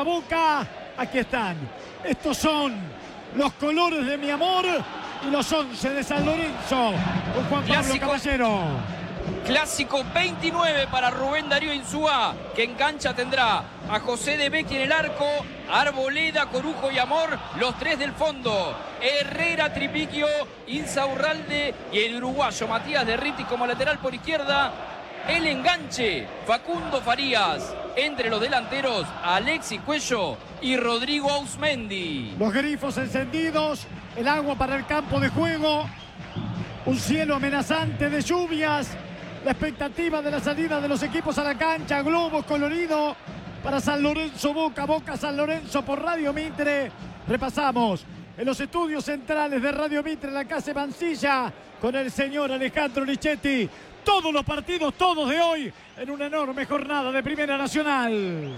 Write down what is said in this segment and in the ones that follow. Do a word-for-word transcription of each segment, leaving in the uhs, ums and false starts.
la boca. Aquí están. Estos son los colores de mi amor y los once de San Lorenzo. Con Juan Pablo Caballero. Clásico veintinueve para Rubén Darío Insúa, que en cancha tendrá a José de Becchi en el arco, Arboleda, Corujo y Amor, los tres del fondo, Herrera, Tripiquio, Insaurralde y el uruguayo Matías de Riti como lateral por izquierda. El enganche, Facundo Farías. Entre los delanteros, Alexis Cuello y Rodrigo Ausmendi. Los grifos encendidos, el agua para el campo de juego, un cielo amenazante de lluvias, la expectativa de la salida de los equipos a la cancha, globos coloridos para San Lorenzo, Boca, Boca, San Lorenzo por Radio Mitre. Repasamos en los estudios centrales de Radio Mitre, la casa Mansilla, con el señor Alejandro Lichetti. Todos los partidos, todos de hoy, en una enorme jornada de Primera Nacional.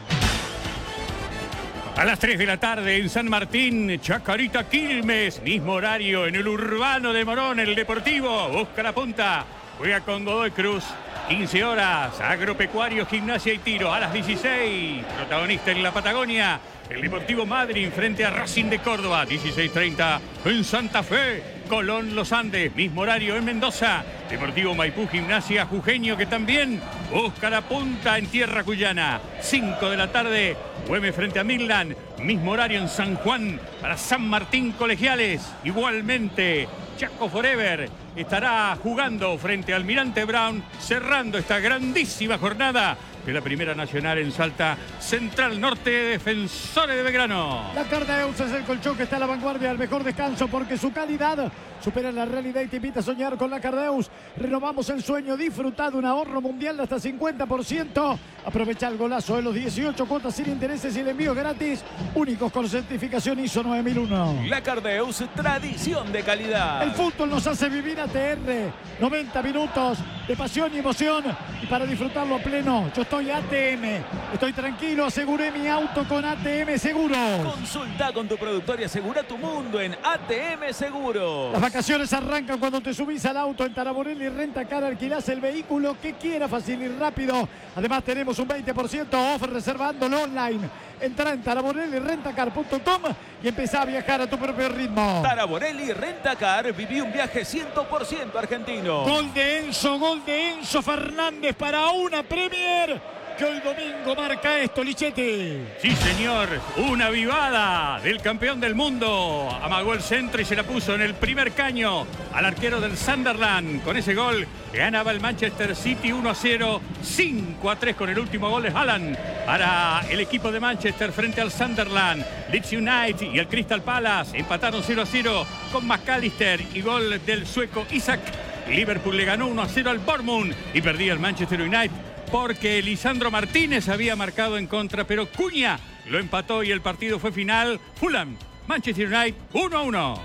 A las tres de la tarde en San Martín, Chacarita Quilmes, mismo horario en el Urbano de Morón, el Deportivo, busca la punta, juega con Godoy Cruz, quince horas, Agropecuario, Gimnasia y Tiro, a las dieciséis, protagonista en la Patagonia, el Deportivo Madryn frente a Racing de Córdoba, dieciséis treinta en Santa Fe, Colón Los Andes, mismo horario en Mendoza, Deportivo Maipú, Gimnasia Jujeño, que también busca la punta en tierra cuyana, cinco de la tarde, Güemes frente a Midland, mismo horario en San Juan para San Martín Colegiales, igualmente Chaco Forever estará jugando frente a Almirante Brown, cerrando esta grandísima jornada de la Primera Nacional en Salta, Central Norte, Defensores de Belgrano. La Cardeus es el colchón que está a la vanguardia del mejor descanso porque su calidad supera la realidad y te invita a soñar con la Cardeus. Renovamos el sueño, disfruta de un ahorro mundial de hasta cincuenta por ciento. Aprovecha el golazo de los dieciocho cuotas sin intereses y el envío gratis, únicos con certificación I S O nueve mil uno. La Cardeus, tradición de calidad. El fútbol nos hace vivir A T R, noventa minutos de pasión y emoción, y para disfrutarlo a pleno, yo estoy A T M, estoy tranquilo, aseguré mi auto con A T M Seguros. Consulta con tu productor y asegura tu mundo en A T M Seguros. Las vacaciones arrancan cuando te subís al auto. En Taraborelli Rentacar alquilás el vehículo que quieras, fácil y rápido. Además tenemos un veinte por ciento off reservándolo online. Entra en taraborelli rentacar punto com y empezá a viajar a tu propio ritmo. Taraborelli Rentacar, viví un viaje cien por ciento argentino. Gol de Enzo, gol de Enzo Fernández para una Premier que hoy domingo marca esto, Lichetti. Sí, señor, una vivada del campeón del mundo. Amagó el centro y se la puso en el primer caño al arquero del Sunderland. Con ese gol ganaba el Manchester City uno a cero, cinco a tres con el último gol de Haaland para el equipo de Manchester frente al Sunderland. Leeds United y el Crystal Palace empataron cero a cero con McAllister y gol del sueco Isaac. Liverpool le ganó uno a cero al Bournemouth y perdía el Manchester United porque Lisandro Martínez había marcado en contra, pero Cunha lo empató y el partido fue final. Fulham, Manchester United, uno a uno.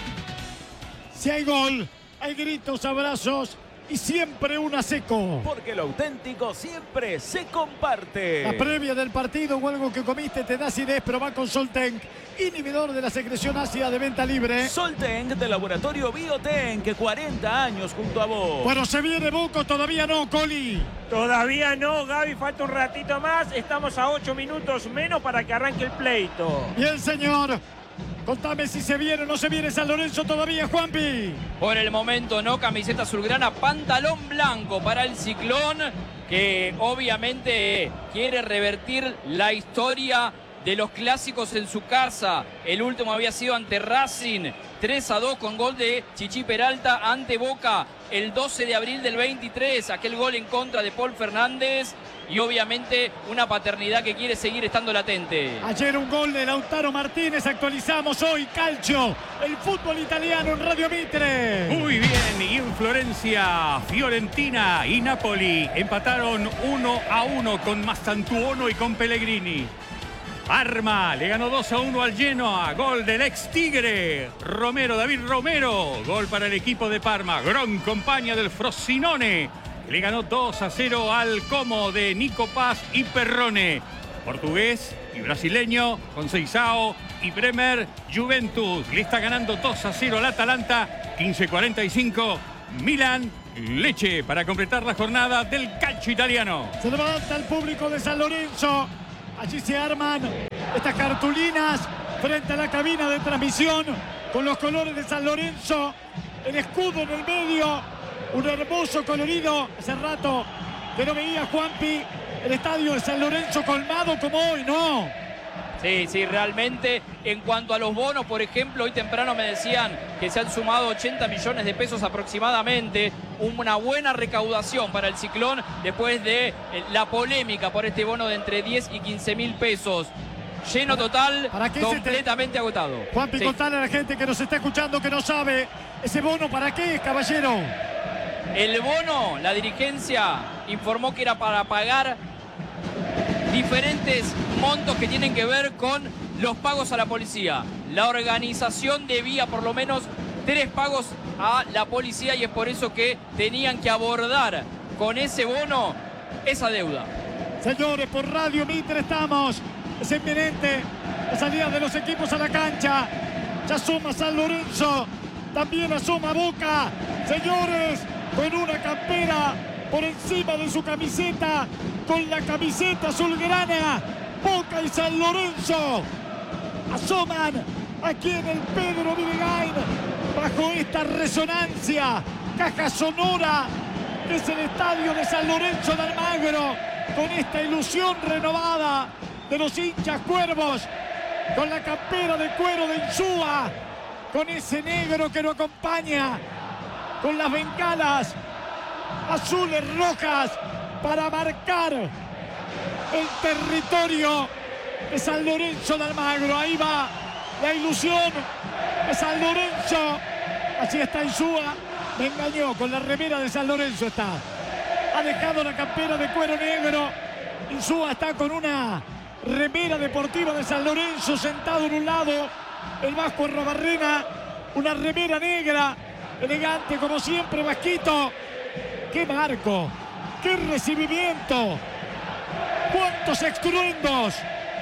Si hay gol, hay gritos, abrazos y siempre una seco. Porque lo auténtico siempre se comparte. La previa del partido o algo que comiste te da acidez, pero va con Soltank, inhibidor de la secreción ácida de venta libre. Soltank de Laboratorio Biotank, cuarenta años junto a vos. Bueno, se viene Boco, todavía no, Coli. Todavía no, Gaby, falta un ratito más. Estamos a ocho minutos menos para que arranque el pleito. Bien, señor. Contame si se viene o no se viene San Lorenzo todavía, Juanpi. Por el momento no, camiseta azulgrana, pantalón blanco para el Ciclón, que obviamente quiere revertir la historia de los clásicos en su casa. El último había sido ante Racing, tres a dos con gol de Chichi Peralta ante Boca el doce de abril del veintitrés, aquel gol en contra de Paul Fernández y obviamente una paternidad que quiere seguir estando latente. Ayer un gol de Lautaro Martínez, actualizamos hoy Calcio, el fútbol italiano en Radio Mitre. Muy bien, y en Florencia, Fiorentina y Napoli empataron uno a uno con Mastantuono y con Pellegrini. Parma le ganó dos a uno al Genoa, gol del ex Tigre, Romero, David Romero, gol para el equipo de Parma, gran compañía del Frosinone, le ganó dos a cero al Como de Nico Paz y Perrone. Portugués y brasileño, Conceição y Bremer, Juventus, le está ganando dos a cero al Atalanta, quince cuarenta y cinco, Milan, Leche para completar la jornada del calcio italiano. Se levanta el público de San Lorenzo. Allí se arman estas cartulinas frente a la cabina de transmisión con los colores de San Lorenzo, el escudo en el medio, un hermoso colorido. Hace rato que no veía, Juanpi, el estadio de San Lorenzo colmado como hoy, ¿no? Sí, sí, realmente. En cuanto a los bonos, por ejemplo, hoy temprano me decían que se han sumado ochenta millones de pesos aproximadamente. Una buena recaudación para el Ciclón después de la polémica por este bono de entre diez y quince mil pesos. Lleno total, ¿Para qué completamente te... agotado. Juanpi, sí. contale a la gente que nos está escuchando, que no sabe, ese bono para qué es, caballero. El bono, la dirigencia informó que era para pagar diferentes montos que tienen que ver con los pagos a la policía. La organización debía por lo menos tres pagos a la policía y es por eso que tenían que abordar con ese bono esa deuda. Señores, por Radio Mitre estamos. Es inminente la salida de los equipos a la cancha. Ya asoma San Lorenzo, también asoma Boca. Señores, con una campera por encima de su camiseta, con la camiseta azulgrana, Boca y San Lorenzo asoman aquí en el Pedro Vivegain, bajo esta resonancia, caja sonora, que es el estadio de San Lorenzo de Almagro, con esta ilusión renovada de los hinchas cuervos, con la campera de cuero de Insúa, con ese negro que lo acompaña, con las bengalas azules rojas para marcar el territorio de San Lorenzo de Almagro. Ahí va la ilusión de San Lorenzo. Así está Insúa. Me engañó, con la remera de San Lorenzo está. Ha dejado la campera de cuero negro. Insúa está con una remera deportiva de San Lorenzo, sentado en un lado. El Vasco Arrobarrena, una remera negra, elegante como siempre, Vasquito. ¡Qué marco! ¡Qué recibimiento! ¡Cuántos estruendos!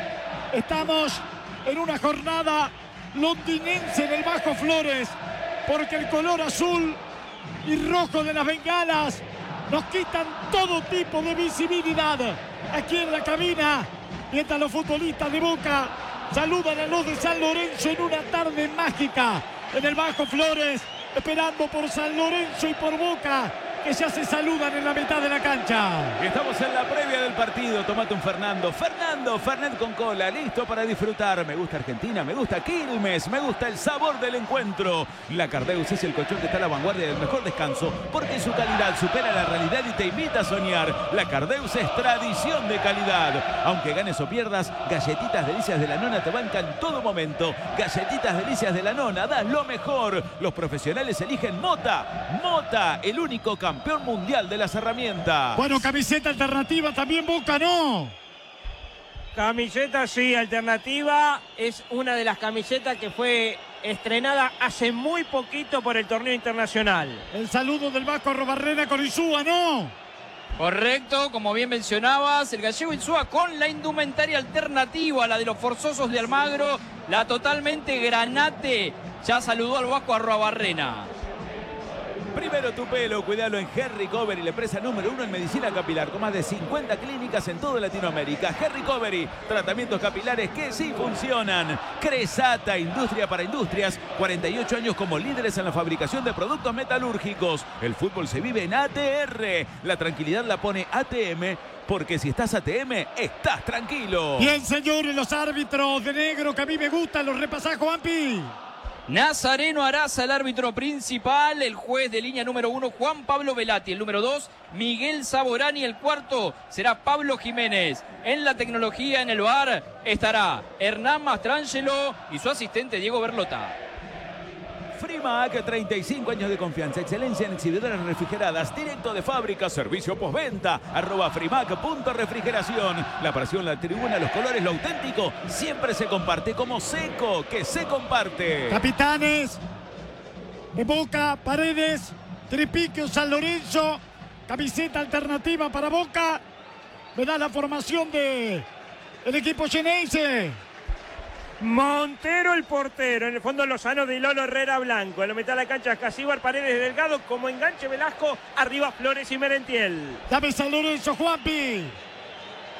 Estamos en una jornada londinense en el Bajo Flores, porque el color azul y rojo de las bengalas nos quitan todo tipo de visibilidad aquí en la cabina, mientras los futbolistas de Boca saludan a los de San Lorenzo en una tarde mágica en el Bajo Flores, esperando por San Lorenzo y por Boca, que ya se saludan en la mitad de la cancha. Estamos en la previa del partido. Tomate un Fernando. Fernando, Fernet con cola, listo para disfrutar. Me gusta Argentina, me gusta Quilmes, me gusta el sabor del encuentro. La Cardeus es el colchón que está a la vanguardia del mejor descanso, porque su calidad supera la realidad y te invita a soñar. La Cardeus es tradición de calidad. Aunque ganes o pierdas, Galletitas Delicias de la Nona te bancan en todo momento. Galletitas Delicias de la Nona, das lo mejor. Los profesionales eligen Mota. Mota, el único campeón campeón mundial de las herramientas. Bueno, camiseta alternativa también Boca, ¿no? Camiseta, sí, alternativa. Es una de las camisetas que fue estrenada hace muy poquito por el torneo internacional. El saludo del Vasco Arrobarrena con Insúa, ¿no? Correcto, como bien mencionabas, el gallego Insúa con la indumentaria alternativa, la de los forzosos de Almagro, la totalmente granate. Ya saludó al Vasco Arrobarrena. Primero tu pelo, cuidalo en Hair Recovery, la empresa número uno en medicina capilar, con más de cincuenta clínicas en toda Latinoamérica. Hair Recovery, tratamientos capilares que sí funcionan. Cresata, industria para industrias, cuarenta y ocho años como líderes en la fabricación de productos metalúrgicos. El fútbol se vive en A T R. La tranquilidad la pone A T M, porque si estás A T M, estás tranquilo. Bien, señores, los árbitros de negro que a mí me gustan, los repasás, Juanpi. Nazareno Araza, el árbitro principal. El juez de línea número uno, Juan Pablo Velati. El número dos, Miguel Saborani. El cuarto será Pablo Jiménez. En la tecnología, en el V A R, estará Hernán Mastrangelo y su asistente Diego Berlota. Frimac, treinta y cinco años de confianza, excelencia en exhibidoras refrigeradas, directo de fábrica, servicio postventa, arroba frimac punto refrigeración. La pasión, la tribuna, los colores, lo auténtico, siempre se comparte como Seco, que se comparte. Capitanes de Boca, Paredes, Tripiquio, San Lorenzo, camiseta alternativa para Boca. Me da la formación de el equipo Xeneize. Montero el portero, en el fondo Lozano de Lolo Herrera Blanco, en la mitad de la cancha Casíbar, Paredes Delgado, como enganche Velasco, arriba Flores y Merentiel. Dame San Lorenzo, Juanpi.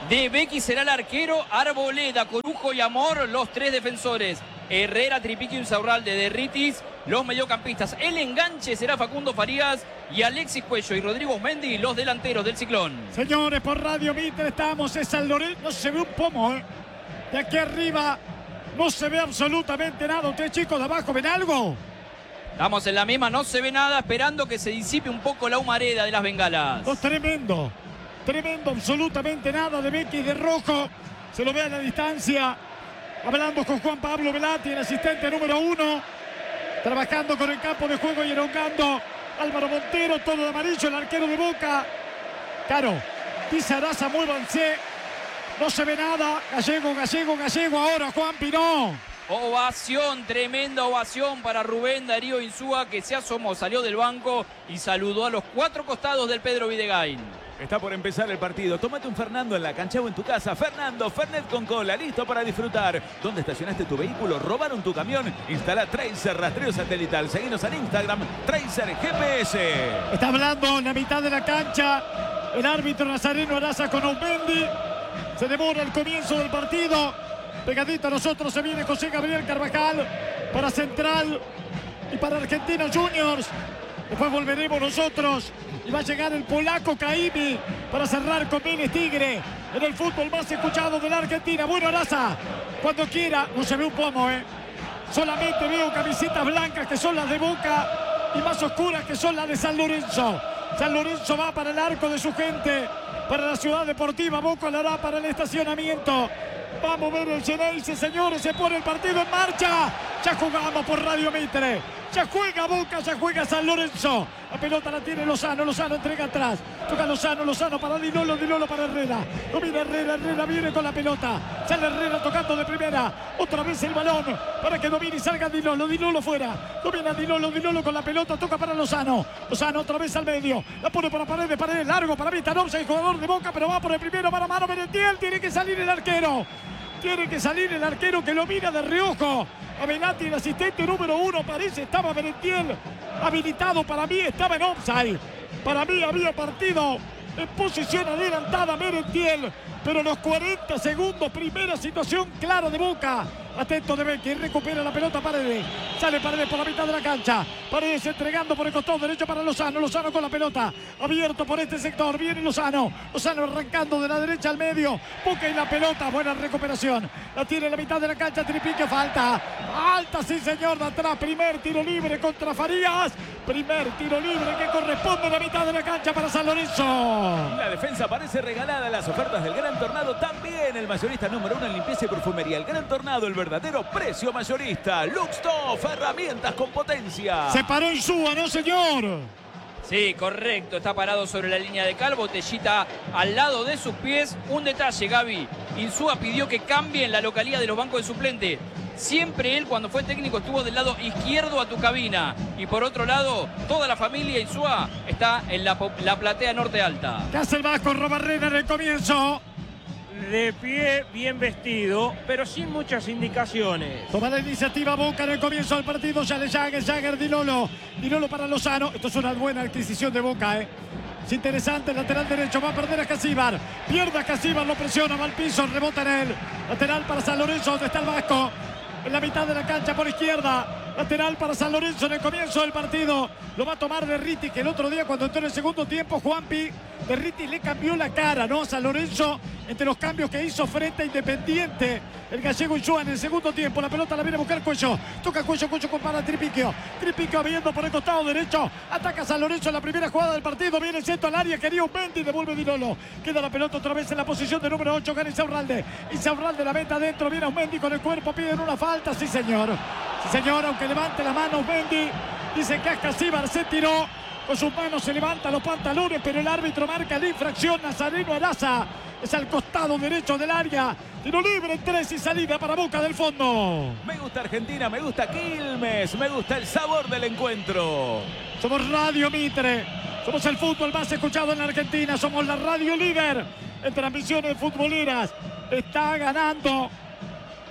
De Becky será el arquero, Arboleda, Corujo y Amor, los tres defensores. Herrera, Tripiquio, Insaurralde, Derritis, los mediocampistas. El enganche será Facundo Farías y Alexis Cuello y Rodrigo Mendy, los delanteros del Ciclón. Señores, por Radio Mitre estamos en San Lorenzo. No se ve un pomo, ¿eh? De aquí arriba no se ve absolutamente nada. ¿Ustedes, chicos, de abajo ven algo? Estamos en la misma, no se ve nada, esperando que se disipe un poco la humareda de las bengalas. No, tremendo. Tremendo, absolutamente nada de Becky de rojo. Se lo ve a la distancia. Hablando con Juan Pablo Velati, el asistente número uno. Trabajando con el campo de juego y elongando. Álvaro Montero, todo de amarillo, el arquero de Boca. Claro, dice Araza, muévanse. No se ve nada. Gallego, Gallego, Gallego. Ahora Juan Pinó. Ovación, tremenda ovación para Rubén Darío Insúa, que se asomó, salió del banco y saludó a los cuatro costados del Pedro Videgain. Está por empezar el partido. Tómate un Fernando en la cancha o en tu casa. Fernando, Fernet con cola, listo para disfrutar. ¿Dónde estacionaste tu vehículo? ¿Robaron tu camión? Instala Tracer rastreo satelital. Seguinos en Instagram, Tracer G P S. Está hablando en la mitad de la cancha el árbitro Nazareno Araza con Osmendi. Se demora el comienzo del partido. Pegadito a nosotros se viene José Gabriel Carvajal para Central y para Argentinos Juniors. Después volveremos nosotros y va a llegar el polaco Caimi para cerrar con Vélez Tigre en el fútbol más escuchado de la Argentina. Bueno, Araza, cuando quiera. No se ve un pomo, ¿eh? Solamente veo camisetas blancas que son las de Boca y más oscuras que son las de San Lorenzo. San Lorenzo va para el arco de su gente, para la ciudad deportiva. Boca la hará para el estacionamiento. Vamos a ver el Geneise, señores. Se pone el partido en marcha. Ya jugamos por Radio Mitre. Ya juega Boca, ya juega San Lorenzo. La pelota la tiene Lozano. Lozano entrega atrás. Toca Lozano, Lozano para Dinolo, Dinolo para Herrera. Domina Herrera, Herrera viene con la pelota. Sale Herrera tocando de primera. Otra vez el balón para que domine y salga Dinolo. Dinolo fuera. Domina Dinolo, Dinolo con la pelota. Toca para Lozano. Lozano otra vez al medio. La pone por la pared de pared. Largo para Vistanovza, el jugador de Boca, pero va por el primero para mano Merentiel. Tiene que salir el arquero. Tiene que salir el arquero que lo mira de reojo. A Velati, el asistente número uno, parece estaba Merentiel habilitado. Para mí estaba en offside. Para mí había partido en posición adelantada Merentiel. Pero los cuarenta segundos, primera situación clara de Boca. Atento de Becky, recupera la pelota Paredes. Sale Paredes por la mitad de la cancha. Paredes entregando por el costado derecho para Lozano. Lozano con la pelota. Abierto por este sector. Viene Lozano. Lozano arrancando de la derecha al medio. Boca y la pelota. Buena recuperación. La tiene en la mitad de la cancha. Tripique, falta. Alta, sí señor, de atrás. Primer tiro libre contra Farías. Primer tiro libre que corresponde a la mitad de la cancha para San Lorenzo. La defensa parece regalada. Las ofertas del Gran Tornado también. El mayorista número uno en limpieza y perfumería. El Gran Tornado, el verdadero precio mayorista. Luxtoff, herramientas con potencia. Se paró Insúa, ¿no, señor? Sí, correcto. Está parado sobre la línea de cal. Botellita al lado de sus pies. Un detalle, Gaby. Insúa pidió que cambien la localía de los bancos de suplente. Siempre él, cuando fue técnico, estuvo del lado izquierdo a tu cabina. Y por otro lado, toda la familia Insúa está en la, la platea norte alta. ¿Qué hace el Vasco Robarrena en el comienzo? De pie, bien vestido, pero sin muchas indicaciones. Toma la iniciativa Boca en el comienzo del partido. Ya de Jagger, Jagger, Dinolo. Dinolo para Lozano. Esto es una buena adquisición de Boca, ¿eh? Es interesante, lateral derecho, va a perder a Casíbar. Pierde a Casíbar, lo presiona, va al piso, rebota en él. Lateral para San Lorenzo, donde está el Vasco. En la mitad de la cancha por izquierda. Lateral para San Lorenzo en el comienzo del partido. Lo va a tomar Derriti, que el otro día cuando entró en el segundo tiempo, Juanpi, Derriti le cambió la cara, ¿no? A San Lorenzo, entre los cambios que hizo frente a Independiente. El gallego Insúa en el segundo tiempo. La pelota la viene a buscar Cuello. Toca Cuello, Cuello compara Tripiquio. Tripiquio abriendo por el costado derecho. Ataca San Lorenzo en la primera jugada del partido. Viene el centro al área. Quería un Mendy. Devuelve Dinolo. Queda la pelota otra vez en la posición de número ocho. Gana Insaurralde. Insaurralde la meta adentro. Viene un Mendy con el cuerpo. Piden una falta. Sí, señor. Sí, señor. Aunque levante la mano Mendy. Dice que Ascasíbar se tiró. Con sus manos se levanta los pantalones, pero el árbitro marca la infracción. Nazareno Araza es al costado derecho del área. Tiro libre, tres y salida para Boca del fondo. Me gusta Argentina, me gusta Quilmes, me gusta el sabor del encuentro. Somos Radio Mitre, somos el fútbol más escuchado en la Argentina, somos la radio líder en transmisiones futboleras. Está ganando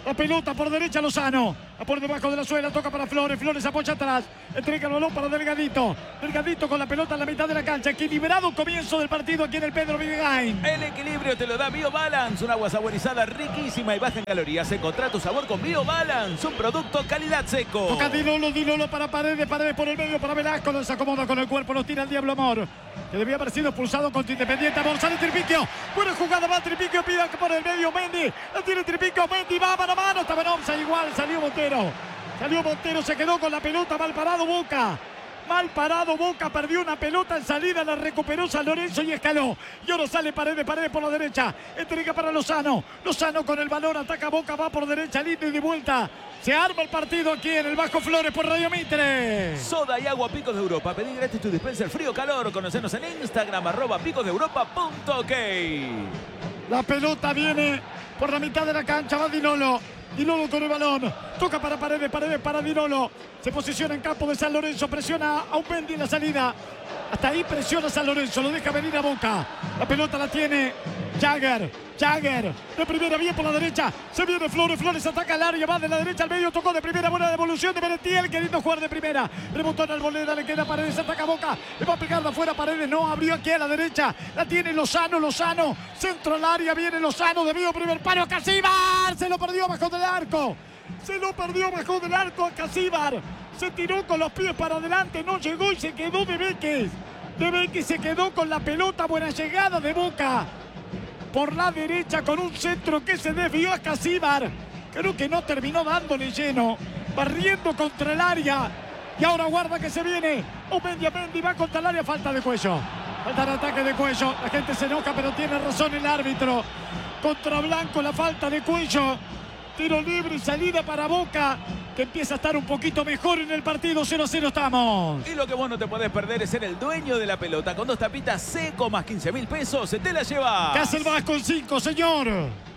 La pelota por derecha Lozano. Por debajo de la suela, toca para Flores. Flores apoya atrás. Entrega el balón para Delgadito. Delgadito con la pelota en la mitad de la cancha. Equilibrado comienzo del partido aquí en el Pedro Vivegain. El equilibrio te lo da BioBalance, un agua saborizada riquísima y baja en calorías. Encontrá tu sabor con BioBalance, un producto calidad Seco. Toca Dinolo, Dinolo para Paredes, Paredes por el medio para Velasco. Los acomoda con el cuerpo, los tira el Diablo Amor, que debía haber sido expulsado contra Independiente. Amor, sale Tripiquio. Buena jugada, va Tripiquio, pida por el medio Mendy. La tiene Tripiquio, Mendy va mano a mano. Estaba en offside igual, salió Montero. Salió Montero, se quedó con la pelota, mal parado Boca. Mal parado Boca, perdió una pelota en salida, la recuperó San Lorenzo y escaló. Y ahora sale Paredes, Paredes por la derecha. Entrega para Lozano. Lozano con el balón, ataca Boca, va por derecha, lindo y de vuelta. Se arma el partido aquí en el Bajo Flores por Radio Mitre. Soda y agua Picos de Europa. Pedí gratis tu dispenser frío calor. Conocenos en Instagram, arroba picosdeeuropa.ok. La pelota viene por la mitad de la cancha, va Dinolo. Dinolo con el balón, toca para Paredes, Paredes para Dinolo. Se posiciona en campo de San Lorenzo, presiona a Aupendi en la salida. Hasta ahí presiona San Lorenzo, lo deja venir a Boca. La pelota la tiene Jagger, Jagger, de primera bien por la derecha. Se viene Flores, Flores ataca al área, va de la derecha al medio, tocó de primera, buena devolución de Merentiel, queriendo jugar de primera. Rebotó en Arboleda, le queda Paredes, ataca Boca. Le va a pegar de afuera Paredes, no, abrió aquí a la derecha. La tiene Lozano, Lozano, centro al área, viene Lozano, debido primer palo a Casíbar. Se lo perdió bajo del arco. Se lo perdió bajo del arco a Casíbar. Se tiró con los pies para adelante, no llegó y se quedó de Vázquez. De Vázquez se quedó con la pelota, buena llegada de Boca. Por la derecha con un centro que se desvió a Casíbar. Creo que no terminó dándole lleno. Barriendo contra el área. Y ahora guarda que se viene. Omendi, Mendy va contra el área, falta de Cuello. Falta de ataque de Cuello. La gente se enoja, pero tiene razón el árbitro. Contra Blanco la falta de Cuello. Tiro libre y salida para Boca, que empieza a estar un poquito mejor en el partido. Cero a cero estamos. Y lo que vos no te podés perder es ser el dueño de la pelota. Con dos tapitas Seco más quince mil pesos, te la llevas. ¿Qué hace el Vasco con cinco, señor?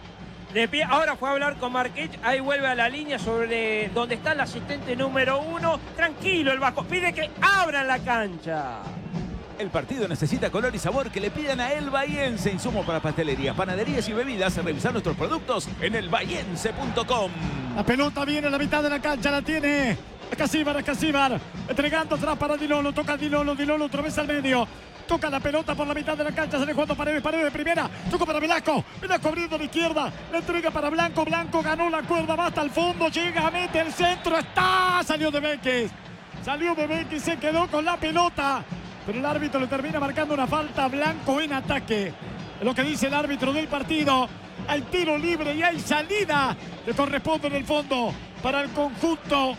De pie, ahora fue a hablar con Marquich, ahí vuelve a la línea sobre donde está el asistente número uno. Tranquilo el Vasco, pide que abran la cancha. El partido necesita color y sabor, que le pidan a El Bahiense. Insumo para pastelerías, panaderías y bebidas. Revisar nuestros productos en el bahiense punto com. La pelota viene a la mitad de la cancha, la tiene Casíbar, Casíbar. Entregando atrás para Dinolo, toca Dinolo, Dinolo otra vez al medio. Toca la pelota por la mitad de la cancha, sale jugando Paredes, Paredes de primera. Toca para Velasco, Velasco abriendo a la izquierda. La entrega para Blanco, Blanco ganó la cuerda, va hasta el fondo, llega, mete el centro, está. Salió de Vázquez. Salió de Vázquez, se quedó con la pelota. Pero el árbitro le termina marcando una falta a Blanco en ataque. Es lo que dice el árbitro del partido. Hay tiro libre y hay salida que corresponde en el fondo para el conjunto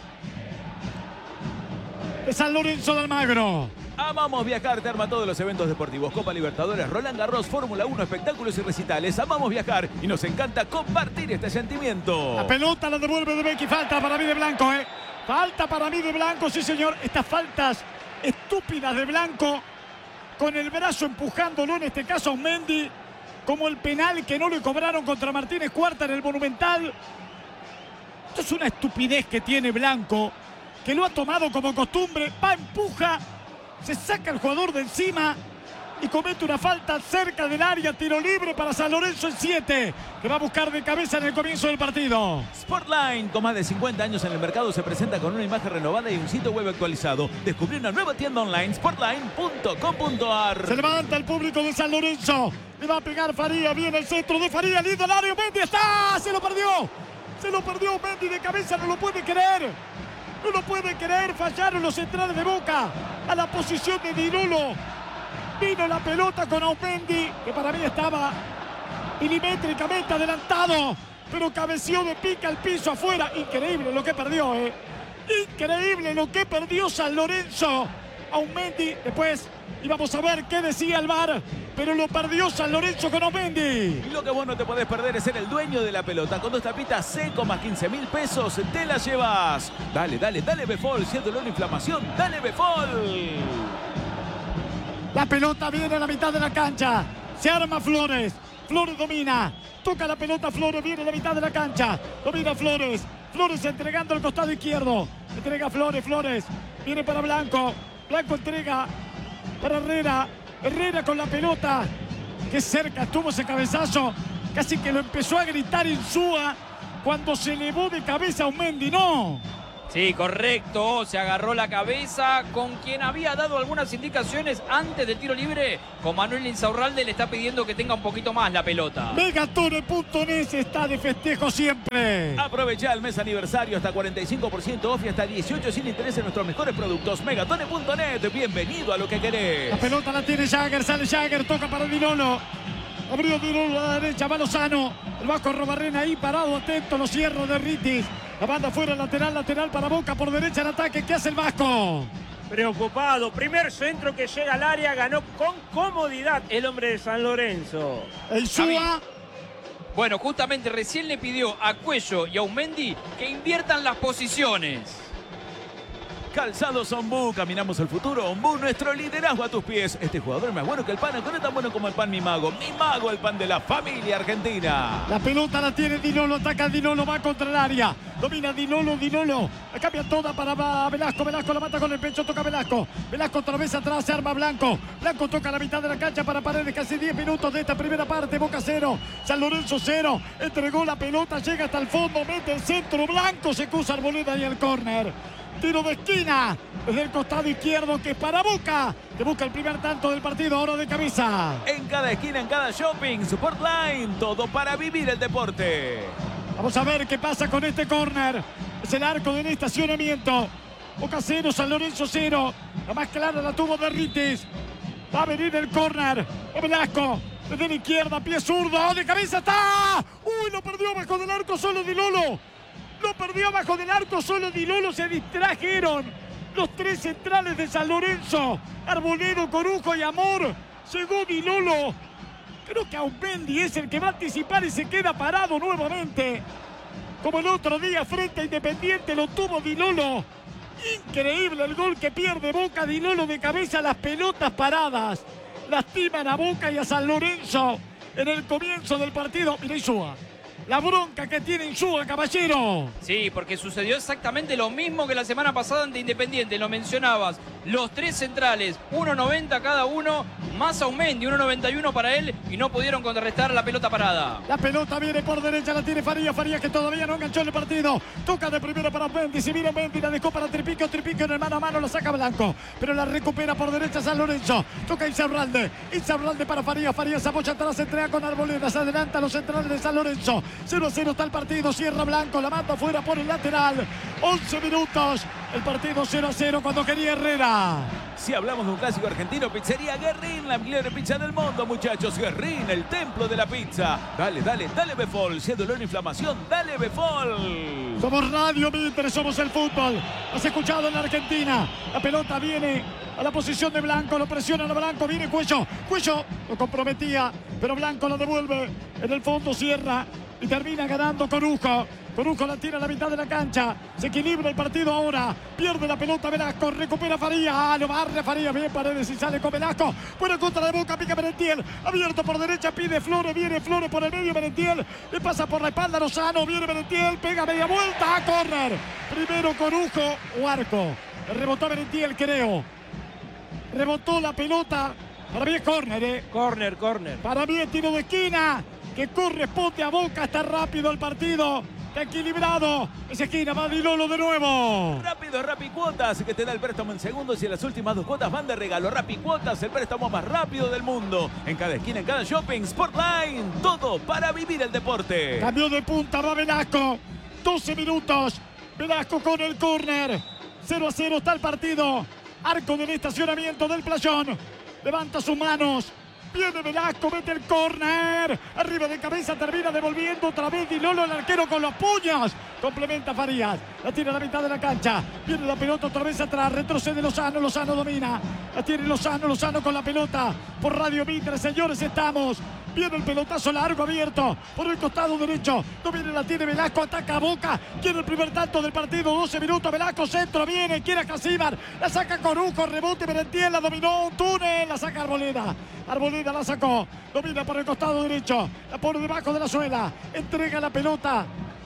de San Lorenzo de Almagro. Amamos viajar, te arma todos los eventos deportivos. Copa Libertadores, Roland Garros, Fórmula uno, espectáculos y recitales. Amamos viajar y nos encanta compartir este sentimiento. La pelota la devuelve de Becky. Falta para mí de Blanco, ¿eh? Falta para mí de Blanco, sí señor. Estas faltas estúpidas de Blanco, con el brazo empujándolo, en este caso a Mendy, como el penal que no le cobraron contra Martínez Cuarta en el Monumental. Esto es una estupidez que tiene Blanco, que lo ha tomado como costumbre. Va, empuja, se saca el jugador de encima y comete una falta cerca del área. Tiro libre para San Lorenzo en siete, que va a buscar de cabeza en el comienzo del partido. Sportline, con más de cincuenta años en el mercado, se presenta con una imagen renovada y un sitio web actualizado. Descubrí una nueva tienda online, sportline punto com punto ar. Se levanta el público de San Lorenzo. Le va a pegar Faría, viene el centro de Faría, lindo al área. Mendy está, se lo perdió. Se lo perdió Mendy de cabeza, no lo puede creer. No lo puede creer, fallaron los centrales de Boca a la posición de Dinolo. Vino la pelota con Aupendi, que para mí estaba milimétricamente adelantado, pero cabeció de pica al piso afuera. Increíble lo que perdió, ¿eh? Increíble lo que perdió San Lorenzo. Aupendi, después íbamos a ver qué decía el V A R, pero lo perdió San Lorenzo con Aupendi. Y lo que vos no te podés perder es ser el dueño de la pelota. Con dos tapitas Seco más quince mil pesos, te la llevas. Dale, dale, dale Befol, si es dolor o inflamación, dale Befol. La pelota viene a la mitad de la cancha. Se arma Flores. Flores domina. Toca la pelota Flores. Viene a la mitad de la cancha. Domina Flores. Flores entregando al costado izquierdo. Entrega Flores. Flores. Viene para Blanco. Blanco entrega para Herrera. Herrera con la pelota. Qué cerca estuvo ese cabezazo. Casi que lo empezó a gritar Insúa. cuando se elevó de cabeza a Aumendi, ¿no? Sí, correcto, se agarró la cabeza con quien había dado algunas indicaciones antes del tiro libre. Con Manuel Insaurralde le está pidiendo que tenga un poquito más la pelota. Megatone punto net está de festejo siempre. Aprovecha el mes aniversario hasta cuarenta y cinco por ciento off y hasta dieciocho sin interés en nuestros mejores productos. Megatone punto net, bienvenido a lo que querés. La pelota la tiene Jagger, sale Jagger, toca para Dinolo. Abrió Dinolo a la derecha, va Lozano. El Vasco Robarrena ahí parado, atento, lo cierra de Ritis. La banda fuera, lateral, lateral para Boca, por derecha en ataque. ¿Qué hace el Vasco? Preocupado, primer centro que llega al área, ganó con comodidad el hombre de San Lorenzo. El Súa. Bueno, justamente recién le pidió a Cuello y a Aumendi que inviertan las posiciones. Calzados Ombú, caminamos el futuro. Ombú, nuestro liderazgo a tus pies. Este jugador es más bueno que el pan, aunque no es tan bueno como el pan Mi Mago. Mi Mago, el pan de la familia argentina. La pelota la tiene Dinolo, ataca Dinolo, va contra el área. Domina Dinolo, Dinolo. La cambia toda para Velasco. Velasco la mata con el pecho, toca Velasco. Velasco otra vez atrás, se arma Blanco. Blanco toca la mitad de la cancha para Paredes. Casi diez minutos de esta primera parte. Boca cero, San Lorenzo cero. Entregó la pelota, llega hasta el fondo, mete el centro. Blanco se cruza Arboleda y el córner. Tiro de esquina desde el costado izquierdo que es para Boca. Que busca el primer tanto del partido, ahora de cabeza. En cada esquina, en cada shopping, Sportline, todo para vivir el deporte. Vamos a ver qué pasa con este córner. Es el arco del estacionamiento. Boca cero, San Lorenzo cero. La más clara la tuvo de Ritis. Va a venir el córner. Velasco desde la izquierda, pie zurdo, de cabeza está. Uy, lo perdió bajo del arco solo Dinolo. Lo perdió bajo del arco solo Dinolo, se distrajeron los tres centrales de San Lorenzo. Arbolero, Corujo y Amor. Llegó Dinolo. Creo que Aumendi es el que va a anticipar y se queda parado nuevamente. Como el otro día frente a Independiente lo tuvo Dinolo. Increíble el gol que pierde Boca. Dinolo de cabeza, las pelotas paradas. Lastiman a Boca y a San Lorenzo en el comienzo del partido. Mirá Insúa. La bronca que tiene Insúa, caballero. Sí, porque sucedió exactamente lo mismo que la semana pasada ante Independiente. Lo mencionabas. Los tres centrales, uno noventa cada uno, más Aumendi, uno noventa y uno para él, y no pudieron contrarrestar la pelota parada. La pelota viene por derecha, la tiene Farías. Farías que todavía no enganchó en el partido. Toca de primera para Aumendi. Si mira Aumendi, la dejó para Tripico. Tripico en el mano a mano, la saca Blanco. Pero la recupera por derecha San Lorenzo. Toca Insaurralde. Insaurralde para Farías. Farías apoya atrás, se entrega con Arboleda. Se adelanta los centrales de San Lorenzo. cero a cero está el partido. Cierra Blanco, la manda fuera por el lateral. once minutos. El partido cero a cero cuando quería Herrera. Si hablamos de un clásico argentino, Pizzería Guerrín, la mejor pizza del mundo, muchachos. Guerrín, el templo de la pizza. Dale, dale, dale Befol. Si es dolor e inflamación, dale Befol. Somos Radio Mitre, somos el fútbol. Has escuchado en la Argentina. La pelota viene a la posición de Blanco, lo presiona a Blanco, viene Cuello. Cuello lo comprometía, pero Blanco lo devuelve. En el fondo cierra y termina ganando Corujo. Corujo la tira a la mitad de la cancha. Se equilibra el partido ahora. Pierde la pelota Velasco. Recupera Farías. Ah, lo barre Farías. Bien Paredes y sale con Velasco. Buena contra de Boca. Pica Merentiel. Abierto por derecha. Pide Flores. Viene Flores por el medio. Merentiel. Le pasa por la espalda Lozano. Viene Merentiel. Pega media vuelta. A córner. Primero Corujo o Arco. Rebotó Merentiel, creo. Rebotó la pelota. Para mí es córner, ¿eh? Córner, córner. Para mí es tiro de esquina. Que corresponde a Boca. Está rápido el partido. Está equilibrado. Esa esquina va Dinolo de nuevo. Rápido, Rapicuotas, que te da el préstamo en segundos y en las últimas dos cuotas van de regalo. Rapicuotas, el préstamo más rápido del mundo. En cada esquina, en cada shopping, Sportline, todo para vivir el deporte. Cambio de punta, va Velasco. doce minutos. Velasco con el córner. cero a cero está el partido. Arco del estacionamiento del Playón. Levanta sus manos. Viene Velasco, mete el córner. Arriba de cabeza, termina devolviendo otra vez Dinolo, el arquero con los puños. Complementa Farías. La tira a la mitad de la cancha. Viene la pelota otra vez atrás. Retrocede Lozano. Lozano domina. La tiene Lozano. Lozano con la pelota. Por Radio Mitre, señores, estamos. Viene el pelotazo largo abierto por el costado derecho. Domina, la tiene Velasco. Ataca a Boca. Quiere el primer tanto del partido. doce minutos. Velasco, centro. Viene. Quiere a Casíbar. La saca Corujo. Rebote. Merentiel. La dominó. Un túnel. La saca Arboleda. Arboleda la sacó. Domina por el costado derecho. La pone debajo de la suela. Entrega la pelota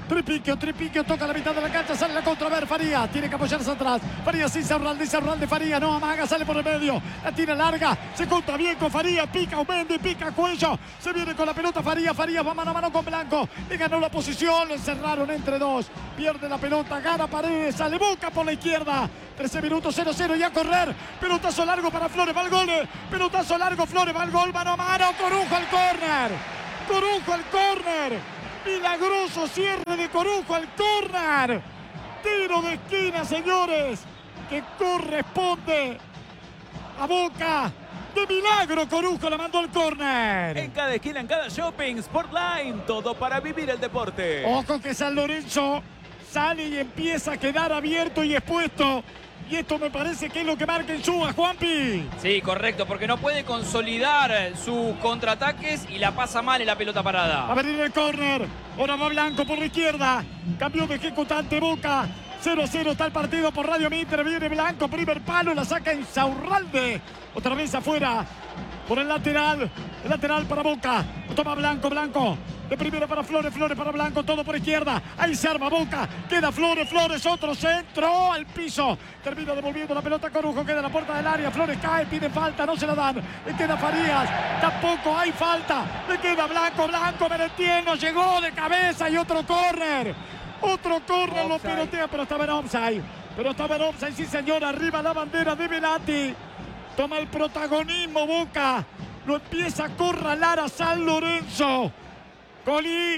Tripiquio, Tripiquio toca la mitad de la cancha, sale la contra, a ver, Faría, tiene que apoyarse atrás. Faría sin Insaurralde, Insaurralde, Faría, no amaga, sale por el medio, la tira larga, se contra bien con Faría, pica Umendi, pica Cuello, se viene con la pelota Faría, Faría va mano a mano con Blanco, le ganó la posición, lo encerraron entre dos, pierde la pelota, gana Paredes, sale Boca por la izquierda, trece minutos, cero cero y a correr, pelotazo largo para Flores, va al gol, pelotazo largo, Flores, va al gol, mano a mano, Corujo al córner, Corujo al córner. Milagroso cierre de Corujo al córner. Tiro de esquina, señores, que corresponde a Boca. De milagro, Corujo la mandó al córner. En cada esquina, en cada shopping, Sportline, todo para vivir el deporte. Ojo que San Lorenzo sale y empieza a quedar abierto y expuesto. Y esto me parece que es lo que marca en Suba, Juanpi. Sí, correcto, porque no puede consolidar sus contraataques y la pasa mal en la pelota parada. A venir el córner. Ahora va Blanco por la izquierda. Cambio de ejecutante Boca. cero a cero está el partido por Radio Mitre. Viene Blanco, primer palo, la saca Insaurralde. Otra vez afuera. Por el lateral. El lateral para Boca. Toma Blanco, Blanco. De primera para Flores, Flores para Blanco, todo por izquierda. Ahí se arma Boca. Queda Flores, Flores, otro centro al piso. Termina devolviendo la pelota a Corujo, queda en la puerta del área. Flores cae, pide falta, no se la dan. Le queda Farías, tampoco hay falta. Le queda Blanco, Blanco, Merentieno, llegó de cabeza y otro córner. Otro córner, lo pelotea, pero estaba en offside. Pero estaba en offside, sí señor, arriba la bandera de Velati. Toma el protagonismo Boca. Lo empieza a acorralar a San Lorenzo. Coli.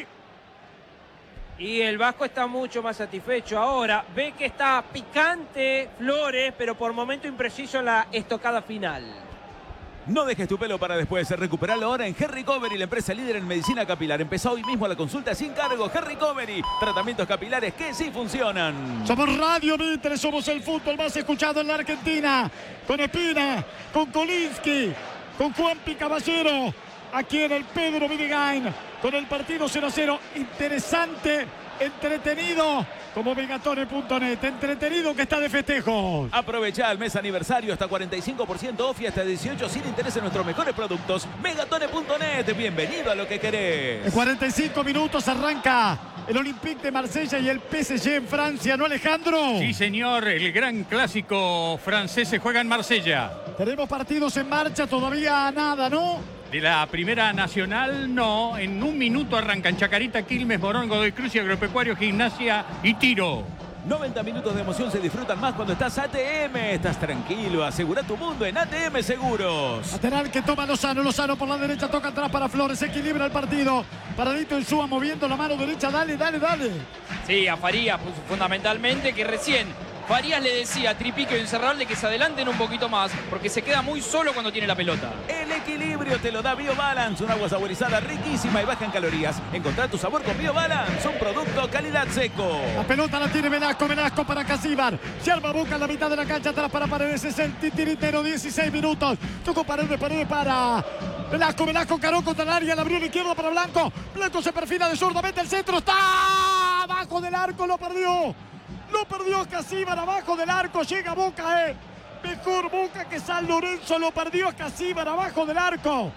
Y el Vasco está mucho más satisfecho ahora. Ve que está picante Flores, pero por momento impreciso en la estocada final. No dejes tu pelo para después. Recuperalo ahora en Herricovery, la empresa líder en medicina capilar. Empezó hoy mismo la consulta sin cargo. Herricovery, tratamientos capilares que sí funcionan. Somos Radio Mitre, somos el fútbol más escuchado en la Argentina. Con Espina, con Kolinsky, con Juanpi Caballero. Aquí en el Pedro Vidigain, con el partido cero a cero, interesante, entretenido, como Megatone punto net, entretenido que está de festejos. Aprovecha el mes aniversario, hasta cuarenta y cinco por ciento off y hasta dieciocho sin interés en nuestros mejores productos. Megatone punto net, bienvenido a lo que querés. En cuarenta y cinco minutos arranca el Olympique de Marsella y el P S G en Francia, ¿no, Alejandro? Sí, señor, el gran clásico francés se juega en Marsella. Tenemos partidos en marcha, todavía nada, ¿no? De la Primera Nacional, no. En un minuto arrancan Chacarita, Quilmes, Morón, Godoy Cruz y Agropecuario, Gimnasia y Tiro. noventa minutos de emoción se disfrutan más cuando estás A T M. Estás tranquilo, asegura tu mundo en A T M Seguros. Lateral que toma Lozano, Lozano por la derecha, toca atrás para Flores, equilibra el partido. Paradito en Suba moviendo la mano derecha, dale, dale, dale. Sí, a Farías pues, fundamentalmente, que recién Farías le decía a Tripiquio y Insaurralde que se adelanten un poquito más, porque se queda muy solo cuando tiene la pelota. El equilibrio te lo da BioBalance, un agua saborizada riquísima y baja en calorías. Encontrá tu sabor con BioBalance, un producto calidad seco. La pelota la tiene Velasco, Velasco para Casíbar. Se arma Boca en la mitad de la cancha, atrás para Paredes, es el titiritero, dieciséis minutos. Tocó Paredes, Paredes para Velasco, Velasco, caró contra el área, la abrió a la izquierda para Blanco. Blanco se perfila de zurda, mete el centro, está abajo del arco, lo perdió. Lo perdió Casíbar abajo del arco, llega Boca, eh. Mejor Boca que San Lorenzo, lo perdió Casíbar abajo del arco.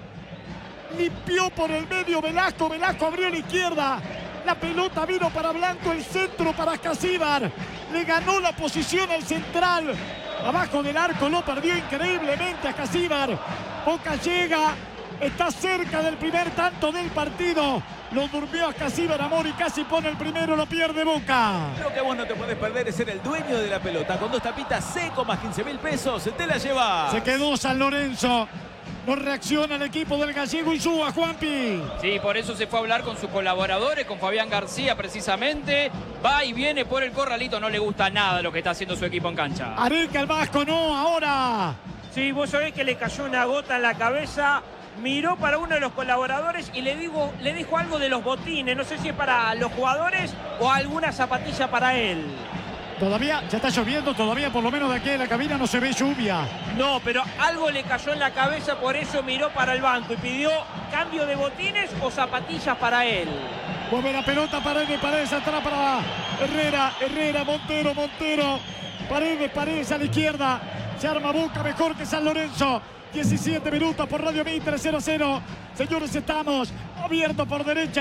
Limpió por el medio Velasco, Velasco abrió a la izquierda. La pelota vino para Blanco, el centro para Casíbar. Le ganó la posición al central. Abajo del arco lo perdió increíblemente a Casíbar. Boca llega, está cerca del primer tanto del partido. Lo durmió a Casíbar Amor y casi pone el primero, lo pierde Boca. Lo que vos no te podés perder es ser el dueño de la pelota. Con dos tapitas seco más quince mil pesos, te la llevas. Se quedó San Lorenzo. No reacciona el equipo del Gallego y suba, Juanpi. Sí, por eso se fue a hablar con sus colaboradores, con Fabián García precisamente. Va y viene por el corralito, no le gusta nada lo que está haciendo su equipo en cancha. Areca el Vasco, no, ahora. Sí, vos sabés que le cayó una gota en la cabeza. Miró para uno de los colaboradores y le, digo, le dijo algo de los botines. No sé si es para los jugadores o alguna zapatilla para él. Todavía, ya está lloviendo, todavía por lo menos de aquí en la cabina no se ve lluvia. No, pero algo le cayó en la cabeza, por eso miró para el banco y pidió cambio de botines o zapatillas para él. Mueve la pelota, Paredes, Paredes atrás para Herrera, Herrera, Montero, Montero. Paredes, Paredes a la izquierda. Se arma Boca mejor que San Lorenzo. diecisiete minutos por Radio Mitre, cero a cero. Señores, estamos abiertos por derecha.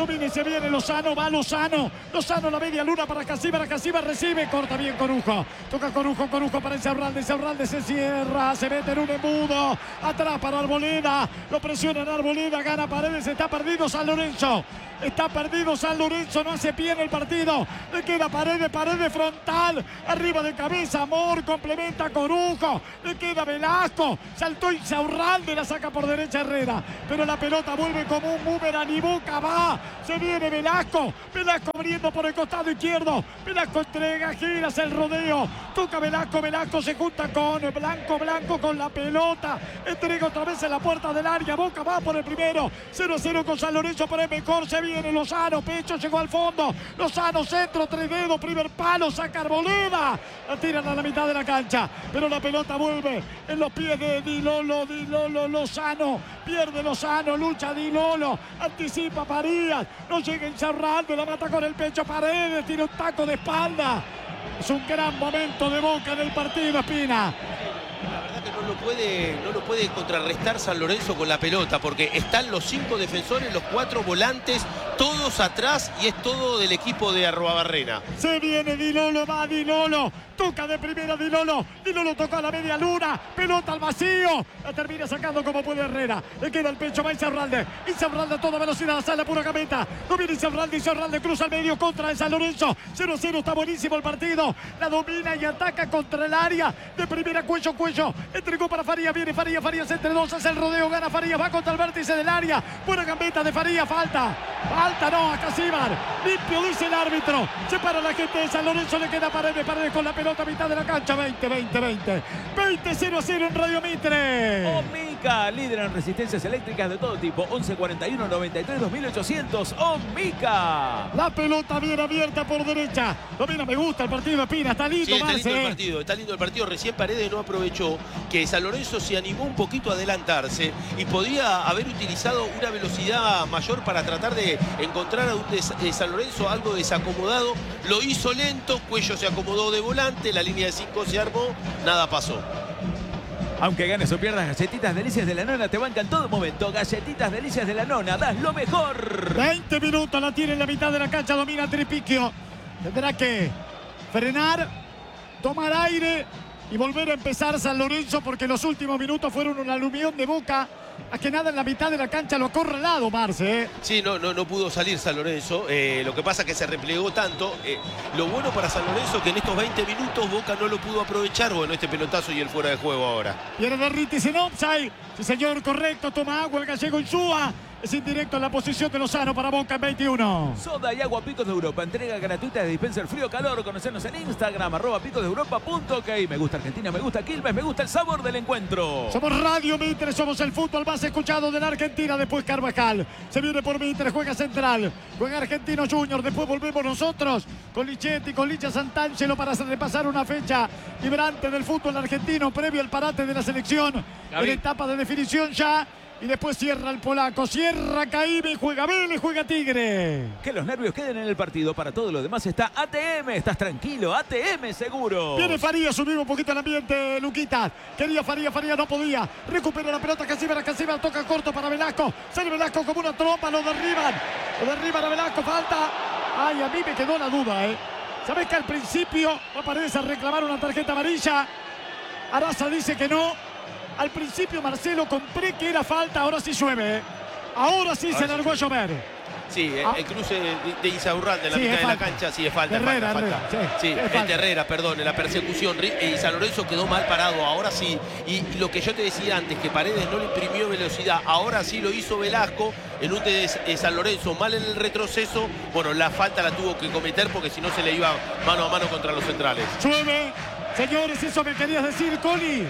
Domina y se viene Lozano, va Lozano. Lozano la media luna para Casíbar, Casíbar recibe, corta bien Corujo. Toca Corujo, Corujo para Insaurralde, Insaurralde se cierra, se mete en un embudo. Atrás para Arboleda, lo presionan Arboleda, gana Paredes, está perdido San Lorenzo. Está perdido San Lorenzo, no hace pie en el partido. Le queda Paredes, Paredes frontal. Arriba de cabeza, Amor, complementa Corujo. Le queda Velasco. Saltó Insaurralde, la saca por derecha Herrera. Pero la pelota vuelve como un boomerang y Boca va. Se viene Velasco. Velasco abriendo por el costado izquierdo. Velasco entrega, gira, hace el rodeo. Toca Velasco, Velasco se junta con Blanco, Blanco con la pelota. Entrega otra vez en la puerta del área. Boca va por el primero. cero a cero con San Lorenzo, pero es mejor. Se viene Lozano, pecho, llegó al fondo. Lozano, centro, tres dedos, primer palo, saca Arboleda. La tiran a la mitad de la cancha, pero la pelota vuelve en los pies de Di Lolo, Di Lolo, Lozano. Pierde Lozano, lucha Di Lolo, anticipa Parías. No llega Insaurralde, la mata con el pecho Paredes, tira un taco de espalda. Es un gran momento de Boca en el partido, Espina. La verdad que no lo puede, no lo puede contrarrestar San Lorenzo con la pelota, porque están los cinco defensores, los cuatro volantes, todos atrás, y es todo del equipo de Arruabarrena. Se viene Di Lolo, va Di Lolo, toca de primera Di Lolo, Di Lolo toca a la media luna, pelota al vacío, la termina sacando como puede Herrera, le queda el pecho, va Insaurralde, Insaurralde a toda velocidad, sale a pura gambeta, no viene Insaurralde, Insaurralde cruza al medio contra el San Lorenzo, cero a cero, está buenísimo el partido, la domina y ataca contra el área, de primera cuello, cuello, entregó para Farías, viene Farías, Farías entre dos, hace el rodeo, gana Farías, va contra el vértice del área, buena gambeta de Farías, falta, falta no, a Casíbar, limpio dice el árbitro, se para la gente de San Lorenzo, le queda Paredes, Paredes con la pelota a mitad de la cancha, veinte, veinte, veinte, veinte, cero a cero en Radio Mitre. Omica, líder en resistencias eléctricas de todo tipo, once cuarenta y uno noventa y tres dos mil ochocientos, Omica. La pelota bien abierta por derecha, domina, me gusta el partido, Espina, está lindo, Sí, está lindo el Marce. partido, está lindo el partido. Recién Paredes no aprovechó que San Lorenzo se animó un poquito a adelantarse y podía haber utilizado una velocidad mayor para tratar de encontrar a un des eh, San Lorenzo algo desacomodado. Lo hizo lento, Cuello se acomodó de volante, la línea de cinco se armó, nada pasó. Aunque ganes o pierdas, Galletitas Delicias de la Nona te bancan todo momento. Galletitas Delicias de la Nona, das lo mejor. veinte minutos, la tiene en la mitad de la cancha, domina Tripiquio. Tendrá que frenar, tomar aire y volver a empezar San Lorenzo, porque los últimos minutos fueron una alumión de Boca. A que nada en la mitad de la cancha lo acorralado, Marce. ¿eh? Sí, no, no, no pudo salir San Lorenzo. Eh, lo que pasa es que se replegó tanto. Eh, lo bueno para San Lorenzo es que en estos veinte minutos Boca no lo pudo aprovechar. Bueno, este pelotazo y el fuera de juego ahora. Pierde Ritis en offside. Sí, señor, correcto. Toma agua el gallego Insúa. Es indirecto en la posición de Lozano para Boca en veintiuno. Soda y agua Picos de Europa. Entrega gratuita de dispenser frío calor. Conocernos en Instagram, arroba picos de europa punto ok. Me gusta Argentina, me gusta Quilmes, me gusta el sabor del encuentro. Somos Radio Mitre, somos el fútbol más escuchado de la Argentina. Después Carvajal. Se viene por Mitre, juega central. Juega Argentino Junior. Después volvemos nosotros con Lichetti, con Licha Santangelo para repasar una fecha vibrante del fútbol argentino previo al parate de la selección. Gaby. En etapa de definición ya. Y después cierra el polaco, cierra Caíme, juega Vélez, juega Tigre. Que los nervios queden en el partido. Para todo lo demás está A T M. Estás tranquilo, A T M seguro. Viene Farías, subimos un poquito el ambiente, Luquita. Quería Farías, Farías no podía. Recupera la pelota, Casíbar, Casíbar toca corto para Velasco. Sale Velasco como una trompa, lo derriban. Lo derriban a Velasco, falta. Ay, a mí me quedó la duda, ¿eh? ¿Sabés que al principio va Paredes a reclamar una tarjeta amarilla? Araza dice que no. Al principio Marcelo compré que era falta, ahora sí llueve. ¿eh? Ahora sí ahora se largó sí. a llover. Sí, ah. el cruce de, de Insaurralde en la sí, mitad de falta. la cancha, sí, es falta, Herrera, falta, Herrera, falta. Sí, sí es el falta. de Herrera, perdón, en la persecución. Y San Lorenzo quedó mal parado, ahora sí. Y, y lo que yo te decía antes, que Paredes no le imprimió velocidad, ahora sí lo hizo Velasco en un de, de San Lorenzo, mal en el retroceso. Bueno, la falta la tuvo que cometer porque si no se le iba mano a mano contra los centrales. Llueve, señores, eso me querías decir, Coli.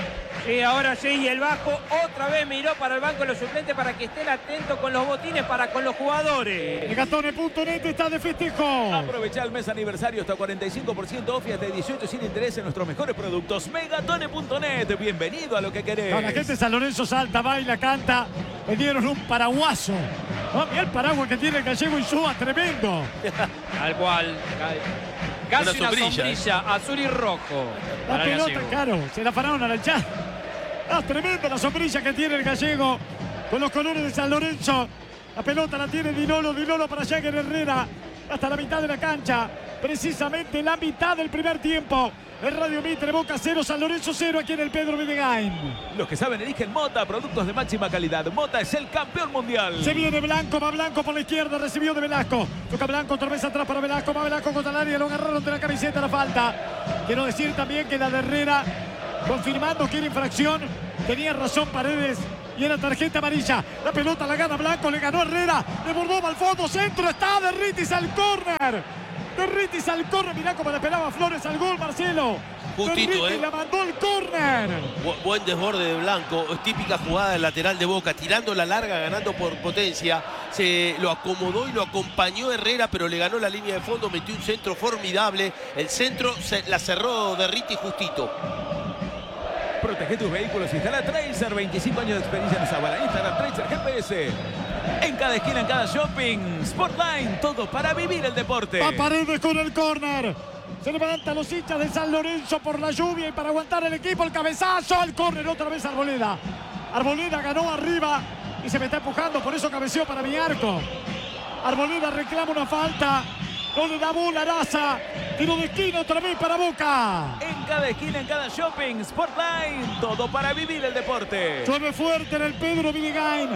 Sí, ahora sí, y el Vasco otra vez miró para el banco de los suplentes para que estén atentos con los botines, para con los jugadores. Megatone punto net está de festejo. Aprovecha el mes aniversario hasta cuarenta y cinco por ciento off y hasta dieciocho sin interés en nuestros mejores productos. Megatone punto net, bienvenido a lo que querés. No, la gente de San Lorenzo salta, baila, canta. Le dieron un paraguaso. Oh, mirá el paraguas que tiene el gallego Insúa, tremendo. Tal cual. Casi una Una sombrilla, sombrilla, azul y rojo. La para el pelota, gallego. claro, se la pararon a la chat. Ah, tremenda la sombrilla que tiene el gallego con los colores de San Lorenzo. La pelota la tiene Dinolo, Dinolo para Jagger Herrera. Hasta la mitad de la cancha. Precisamente la mitad del primer tiempo. El Radio Mitre, Boca cero, San Lorenzo cero, aquí en el Pedro Videgain. Los que saben eligen Mota, productos de máxima calidad. Mota es el campeón mundial. Se viene Blanco, va Blanco por la izquierda, recibió de Velasco. Toca Blanco, otra vez atrás para Velasco, va Velasco contra el área, lo agarraron de la camiseta, la falta. Quiero decir también que la de Herrera, confirmando que era infracción, tenía razón Paredes. Y era tarjeta amarilla. La pelota la gana Blanco, le ganó Herrera. Le bordó al fondo, centro, está Derritis al córner. Derritis al córner, mirá cómo le pelaba Flores al gol, Marcelo. Justito, Derritis eh. la mandó al córner. Bu buen desborde de Blanco, típica jugada del lateral de Boca, tirando la larga, ganando por potencia. Se lo acomodó y lo acompañó Herrera, pero le ganó la línea de fondo, metió un centro formidable. El centro se la cerró Derritis justito. Protege tus vehículos, instala Tracer, veinticinco años de experiencia en Zabala. Instala Tracer G P S. En cada esquina, en cada shopping. Sportline, todo para vivir el deporte. Va Paredes con el córner. Se levantan los hinchas de San Lorenzo por la lluvia y para aguantar el equipo. El cabezazo al córner, otra vez Arboleda. Arboleda ganó arriba y se me está empujando, por eso cabeció para mi arco. Arboleda reclama una falta. No le da bola a Araza. Tiro de esquina otra vez para Boca. En cada esquina, en cada shopping, Sportline, todo para vivir el deporte. Llueve fuerte en el Pedro Videgain.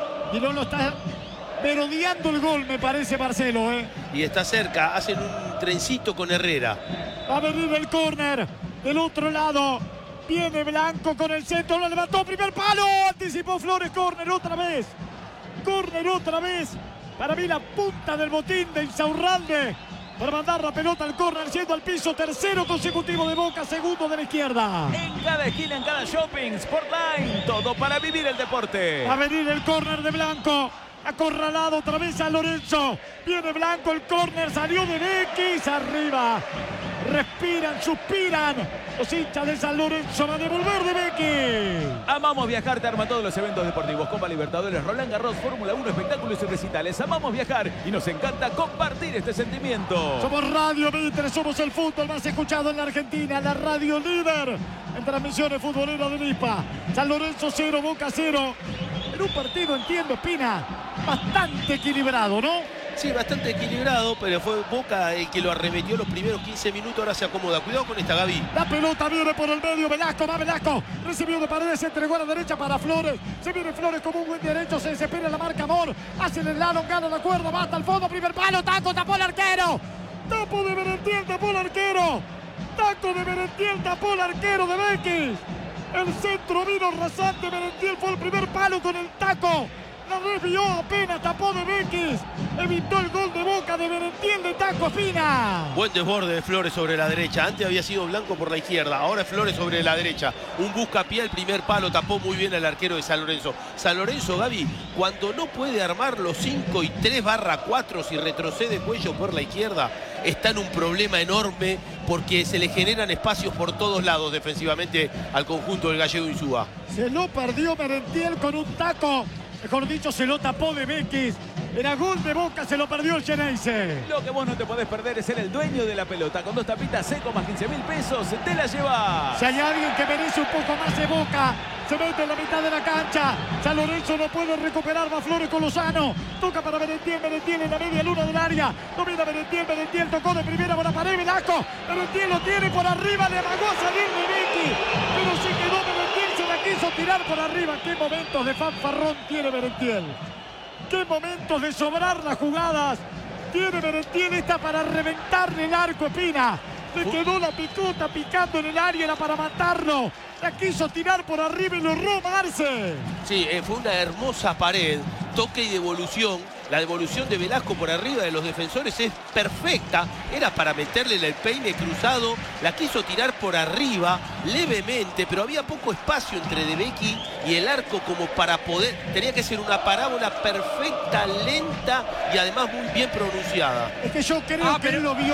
Y no lo está merodeando el gol, me parece, Marcelo. ¿eh? Y está cerca, hacen un trencito con Herrera. Va a venir el córner del otro lado. Viene Blanco con el centro, lo levantó, primer palo. Anticipó Flores, córner otra vez. Córner otra vez. Para mí la punta del botín de Insaurralde. Para mandar la pelota al córner, yendo al piso, tercero consecutivo de Boca, segundo de la izquierda. En cada esquina, en cada shopping, Sportline, todo para vivir el deporte. Va a venir el córner de Blanco. Acorralado otra vez a Lorenzo. Viene Blanco, el córner salió de Bequis arriba. Respiran, suspiran. Los hinchas de San Lorenzo van a devolver de Bequis. Amamos viajar, te arma todos los eventos deportivos. Copa Libertadores, Roland Garros, Fórmula uno, espectáculos y recitales. Amamos viajar y nos encanta compartir este sentimiento. Somos Radio Mitre, somos el fútbol más escuchado en la Argentina. La radio líder en transmisiones futboleras de Nispa. San Lorenzo cero, Boca cero. En un partido, entiendo, Espina, bastante equilibrado, ¿no? Sí, bastante equilibrado, pero fue Boca el que lo arremetió los primeros quince minutos, ahora se acomoda. Cuidado con esta, Gaby. La pelota viene por el medio, Velasco, va Velasco. Recibió de Paredes, se entregó a la derecha para Flores. Se viene Flores como un buen derecho, se desespera la marca Amor. Hace el lado, gana la cuerda, va hasta el fondo, primer palo, taco, tapó el arquero. Tapo de Merentiel, tapó el arquero. Taco de Merentiel, tapó el arquero de Bequis. El centro vino rasante, Merentiel fue el primer palo con el taco. La desvió apenas, tapó de Bequis. Evitó el gol de Boca de Merentiel de taco Espina. Buen desborde de Flores sobre la derecha. Antes había sido Blanco por la izquierda. Ahora es Flores sobre la derecha. Un buscapié, el primer palo. Tapó muy bien al arquero de San Lorenzo. San Lorenzo, Gaby, cuando no puede armar los cinco y tres barra cuatro si retrocede Cuello por la izquierda, está en un problema enorme porque se le generan espacios por todos lados defensivamente al conjunto del gallego Insúa. Se lo perdió Merentiel con un taco. Mejor dicho, se lo tapó de Bequis. Era gol de Boca, se lo perdió el Geneise. Lo que vos no te podés perder es ser el dueño de la pelota. Con dos tapitas seco más quince mil pesos, te la llevas. Si hay alguien que merece un poco más de Boca, se mete en la mitad de la cancha. San Lorenzo no puede recuperar, va Flores con Lozano. Toca para Merentiel, Merentiel en la media luna del área. Domina Merentiel, Merentiel tocó de primera por la pared, Velasco. Merentiel lo tiene por arriba, le amagó a salir de Bequis. Pero se quedó Merentiel, se la quiso tirar por arriba. Qué momentos de fanfarrón tiene Merentiel. Qué momentos de sobrar las jugadas tiene Merentiel, esta para reventarle el arco, Espina. Le quedó la picota picando en el área, era para matarlo. La quiso tirar por arriba y lo erró Marce. Sí, eh, fue una hermosa pared, toque y devolución. La devolución de Velasco por arriba de los defensores es perfecta. Era para meterle el peine cruzado. La quiso tirar por arriba levemente, pero había poco espacio entre De Bequis y el arco como para poder... Tenía que ser una parábola perfecta, lenta y además muy bien pronunciada. Es que yo creo Ah, que pero- él lo vio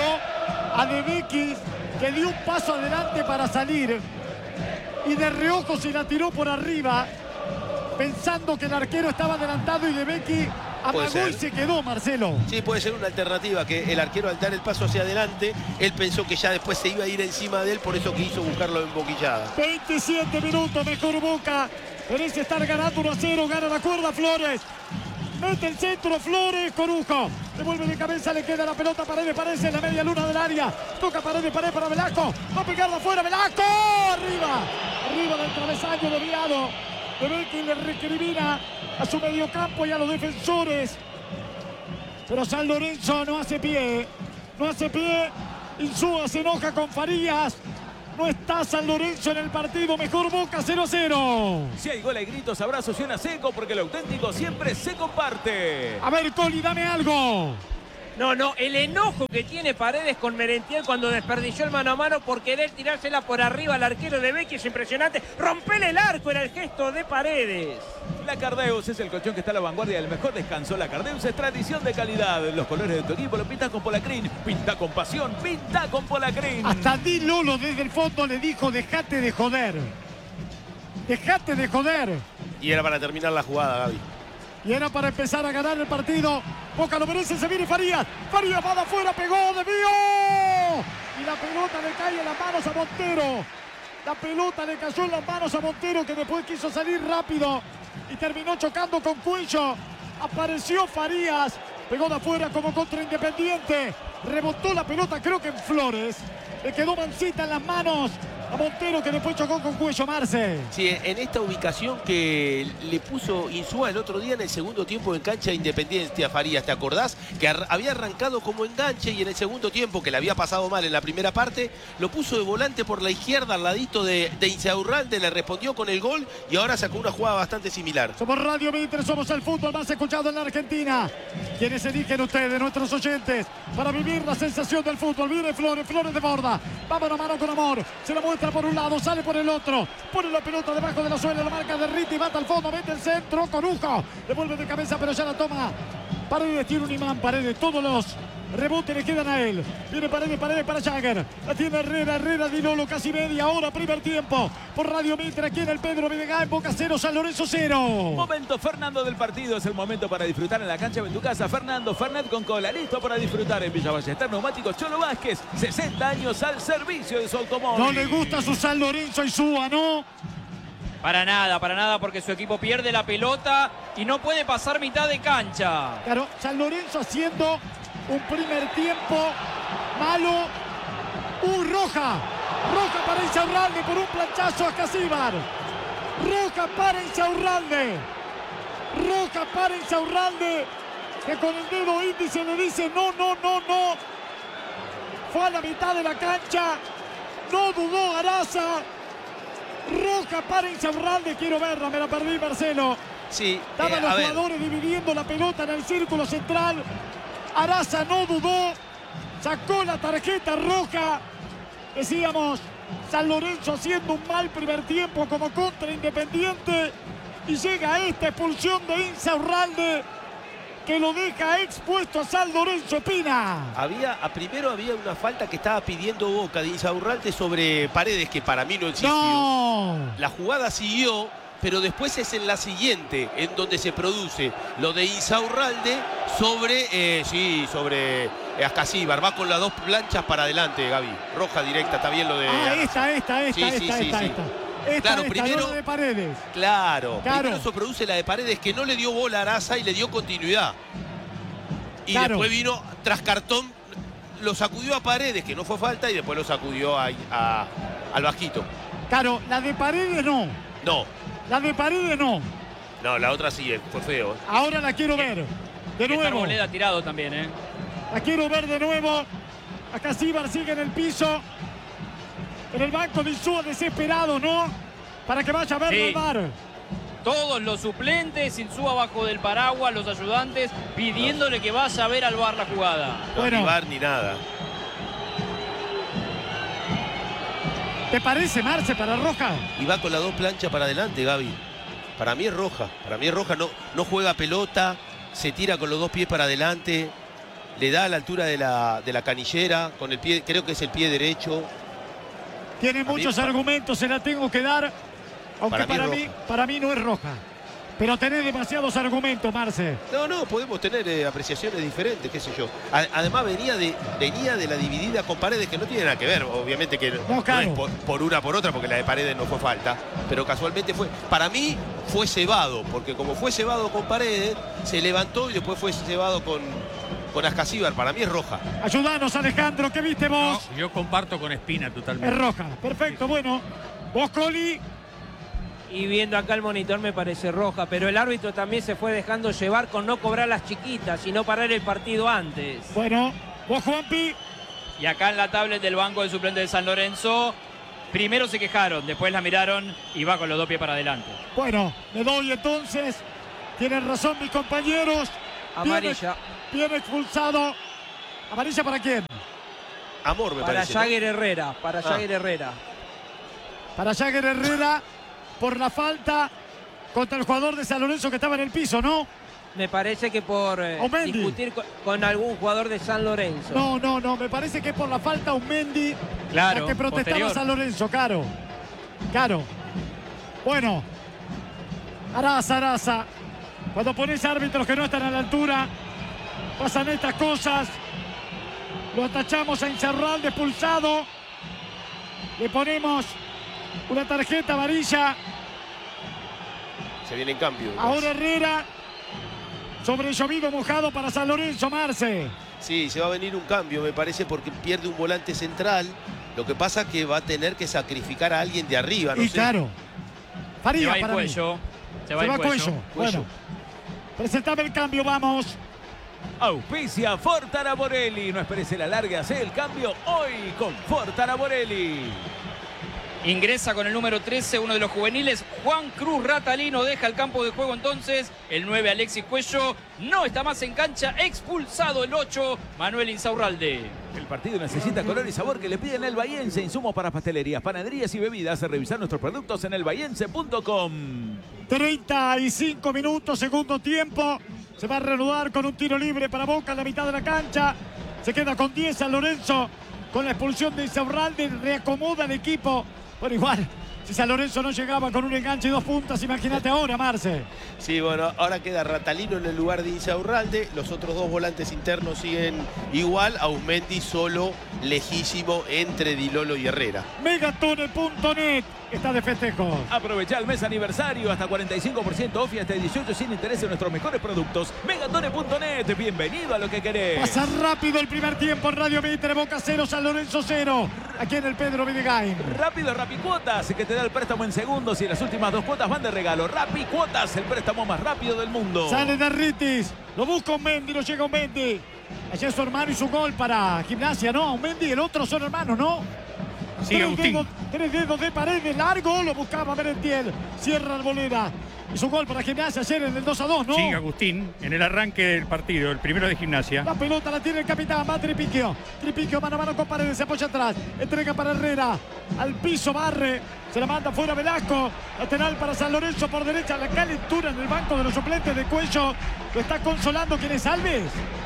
a De Bequis, que dio un paso adelante para salir. Y de reojo se la tiró por arriba, pensando que el arquero estaba adelantado y De Bequis Puede amagó y ser. se quedó, Marcelo. Sí, puede ser una alternativa, que el arquero al dar el paso hacia adelante, él pensó que ya después se iba a ir encima de él, por eso quiso buscarlo en boquillada. veintisiete minutos, mejor Boca. Merece estar ganando uno a cero, gana la cuerda Flores. Mete el centro, Flores, Corujo. Devuelve de cabeza, le queda la pelota a Paredes. Paredes en la media luna del área. Toca Paredes, Paredes para Velasco. Va a pegarla afuera, Velasco. Arriba. Arriba del travesaño desviado. De Becky le recrimina a su mediocampo y a los defensores. Pero San Lorenzo no hace pie. No hace pie. Insúa se enoja con Farías. No está San Lorenzo en el partido. Mejor Boca cero a cero. Si hay gol, hay gritos, abrazos y una seco, porque lo auténtico siempre se comparte. A ver, Coli, dame algo. No, no, el enojo que tiene Paredes con Merentiel cuando desperdició el mano a mano por querer tirársela por arriba al arquero de Becky es impresionante. Rompele el arco, era el gesto de Paredes. La Cardeus es el colchón que está a la vanguardia del mejor descanso. La Cardeus es tradición de calidad. Los colores de tu equipo lo pinta con Polacrín. Pinta con pasión, pinta con Polacrín. Hasta Di Lolo desde el fondo le dijo, dejate de joder. Dejate de joder. Y era para terminar la jugada, Gaby. Y era para empezar a ganar el partido. Boca lo merece, se viene Farías. Farías va de afuera, pegó, desvió. Y la pelota le cae en las manos a Montero. La pelota le cayó en las manos a Montero, que después quiso salir rápido y terminó chocando con Cuello. Apareció Farías, pegó de afuera como contra Independiente. Rebotó la pelota, creo que en Flores. Le quedó mansita en las manos a Montero, que después chocó con Cuello, Marce. Sí, en esta ubicación que le puso Insúa el otro día en el segundo tiempo en cancha de Independiente a Farías, ¿te acordás? Que ar había arrancado como enganche y en el segundo tiempo, que le había pasado mal en la primera parte, lo puso de volante por la izquierda al ladito de, de Insaurralde, le respondió con el gol y ahora sacó una jugada bastante similar. Somos Radio Mitre, somos el fútbol más escuchado en la Argentina. ¿Quiénes eligen ustedes, nuestros oyentes, para vivir la sensación del fútbol? Viene Flores, Flores de borda, va mano a mano con amor, se la muestra por un lado, sale por el otro, pone la pelota debajo de la suela, la marca de Riti, bata al fondo, mete el centro, Corujo, devuelve de cabeza, pero ya la toma Paredes, tiene un imán, Paredes, todos los rebotes le quedan a él. Viene Paredes, Paredes para Jagger. La tiene Herrera, Herrera, Di Lolo, casi media hora, primer tiempo. Por Radio Mitre, aquí en el Pedro Videgán, Boca cero, San Lorenzo cero. Momento Fernando del partido, es el momento para disfrutar en la cancha o en tu casa. Fernando Fernet con cola, listo para disfrutar en Villa Ballester. Neumáticos Cholo Vázquez, sesenta años al servicio de su automóvil. No le gusta su San Lorenzo y Súa, ¿no? Para nada, para nada, porque su equipo pierde la pelota y no puede pasar mitad de cancha. Claro, San Lorenzo haciendo un primer tiempo malo. ¡Uh, roja! Roja para Insaurralde por un planchazo a Casíbar. Roja para Insaurralde. Roja para Insaurralde, que con el dedo índice le dice no, no, no, no. Fue a la mitad de la cancha. No dudó Araza. Roja para Insaurralde, quiero verla, me la perdí, Marcelo. Sí, Estaban eh, los a ver. jugadores dividiendo la pelota en el círculo central. Araza no dudó, sacó la tarjeta roja. Decíamos, San Lorenzo haciendo un mal primer tiempo como contra Independiente. Y llega esta expulsión de Insaurralde, que lo deja expuesto a San Lorenzo. Pina. Había, a primero había una falta que estaba pidiendo Boca de Insaurralde sobre Paredes, que para mí no existió. No. La jugada siguió, pero después es en la siguiente en donde se produce lo de Insaurralde sobre, eh, sí, sobre eh, Ascasíbar. Va con las dos planchas para adelante, Gaby. Roja directa, está bien lo de... Ah, esta, esta, esta, Sí, esta, sí, esta, sí, esta, sí. esta. Esta, Claro, esta, primero- no la de Paredes. Claro, Claro. primero se produce la de Paredes, que no le dio bola a Araza y le dio continuidad. Y Claro. después vino tras cartón, lo sacudió a Paredes, que no fue falta, y después lo sacudió a, a- al Vasquito. Claro, la de Paredes no. No, La de Paredes no. no, la otra sí, fue feo. ¿eh? Ahora la quiero ver. De Está nuevo. Arboleda tirado también, ¿eh? La quiero ver de nuevo. Acá Síbar sigue en el piso. En el banco de Insúa, desesperado, ¿no? Para que vaya a verlo Sí. al bar. Todos los suplentes, Insúa abajo del paraguas, los ayudantes, pidiéndole que vaya a ver al bar la jugada. No, Bueno. ni bar ni nada. ¿Te parece, Marce, para Roja? Y va con las dos planchas para adelante, Gaby. Para mí es roja. Para mí es roja. No, no juega pelota. Se tira con los dos pies para adelante. Le da a la altura de la, de la canillera. Con el pie, creo que es el pie derecho. Tiene mí- muchos pa- argumentos, se la tengo que dar. Aunque Para mí para es mí, roja. para mí no es roja. Pero tenés demasiados argumentos, Marce. No, no, podemos tener eh, apreciaciones diferentes, qué sé yo. A- además venía de, venía de la dividida con Paredes, que no tiene nada que ver, obviamente que no, No, claro. no es por, por una por otra, porque la de Paredes no fue falta, pero casualmente fue. Para mí fue cebado, porque como fue cebado con Paredes, se levantó y después fue cebado con, con Ascasíbar. Para mí es roja. Ayúdanos, Alejandro, ¿qué viste vos? No, yo comparto con Espina totalmente. Es roja, perfecto, bueno. Vos, Coli. Y viendo acá el monitor me parece roja, pero el árbitro también se fue dejando llevar con no cobrar las chiquitas, sino parar el partido antes. Bueno, vos, Juanpi. Y acá en la tablet del banco de suplente de San Lorenzo, primero se quejaron, después la miraron y va con los dos pies para adelante. Bueno, le doy entonces. Tienen razón mis compañeros. Amarilla. Bien, bien expulsado. ¿Amarilla para quién? Amor, me Para parece. ¿no? Jagger Herrera, para Ah. Jagger Herrera. Para Jagger Herrera por la falta contra el jugador de San Lorenzo que estaba en el piso, ¿no? Me parece que por eh, Aumendi. discutir con, con algún jugador de San Lorenzo. No, no, no, me parece que es por la falta un Mendy Claro, la que protestaba posterior. San Lorenzo, Caro. Caro. Bueno, Araza, Araza. Cuando pones árbitros que no están a la altura, pasan estas cosas. Lo atachamos a Insaurralde expulsado. Le ponemos una tarjeta amarilla. Se viene en cambio. Ahora Herrera. Sobre llovido mojado para San Lorenzo, Marce. Sí, se va a venir un cambio, me parece, porque pierde un volante central. Lo que pasa es que va a tener que sacrificar a alguien de arriba, no Y sé. claro. Se Faría va el para mí. cuello. Se Se va va el cuello. cuello. Cuello. Bueno. Presentame el cambio, vamos. Auspicia Fortara Borelli. No esperes el alargue, hace el cambio hoy con Fortara Borelli. Ingresa con el número trece, uno de los juveniles, Juan Cruz Ratalino, deja el campo de juego entonces, el nueve Alexis Cuello, no está más en cancha, expulsado el ocho, Manuel Insaurralde. El partido necesita color y sabor que le piden el Bahiense. Insumos para pastelerías, panaderías y bebidas. Revisar nuestros productos en el bahiense punto com. treinta y cinco minutos, segundo tiempo. Se va a reanudar con un tiro libre para Boca en la mitad de la cancha. Se queda con diez San Lorenzo con la expulsión de Insaurralde. Reacomoda el equipo. Pero igual, si San Lorenzo no llegaba con un enganche y dos puntas, imagínate ahora, Marce. Sí, bueno, ahora queda Ratalino en el lugar de Insaurralde. Los otros dos volantes internos siguen igual. Aumendi solo, lejísimo entre Dilolo y Herrera. Megatone punto net está de festejo. Aprovecha el mes aniversario, hasta cuarenta y cinco por ciento off y hasta dieciocho sin interés en nuestros mejores productos. Megatone punto net, bienvenido a lo que querés. Pasa rápido el primer tiempo en Radio Mitre. Boca cero, San Lorenzo cero. Aquí en el Pedro Videgain. Rápido Rapicuotas, que te da el préstamo en segundos y las últimas dos cuotas van de regalo. Rapicuotas, el préstamo más rápido del mundo. Sale Darritis. Lo busca un Mendy, lo llega un Mendy. Allá es su hermano y su gol para Gimnasia, ¿no? Un Mendy y el otro son hermanos, ¿no? Sí, tres, Agustín. dedos, tres dedos de pared largo, lo buscaba Merentiel. Cierra Arboleda. Y su gol para Gimnasia ayer en el dos a dos, ¿no? Sí, Agustín, en el arranque del partido, el primero de Gimnasia. La pelota la tiene el capitán, va Tripiquio. Tripiquio mano a mano con Paredes, se apoya atrás. Entrega para Herrera. Al piso barre. Se la manda fuera Velasco. Lateral para San Lorenzo por derecha. La calentura en el banco de los suplentes de Cuello. Lo está consolando. ¿Quién es Alves?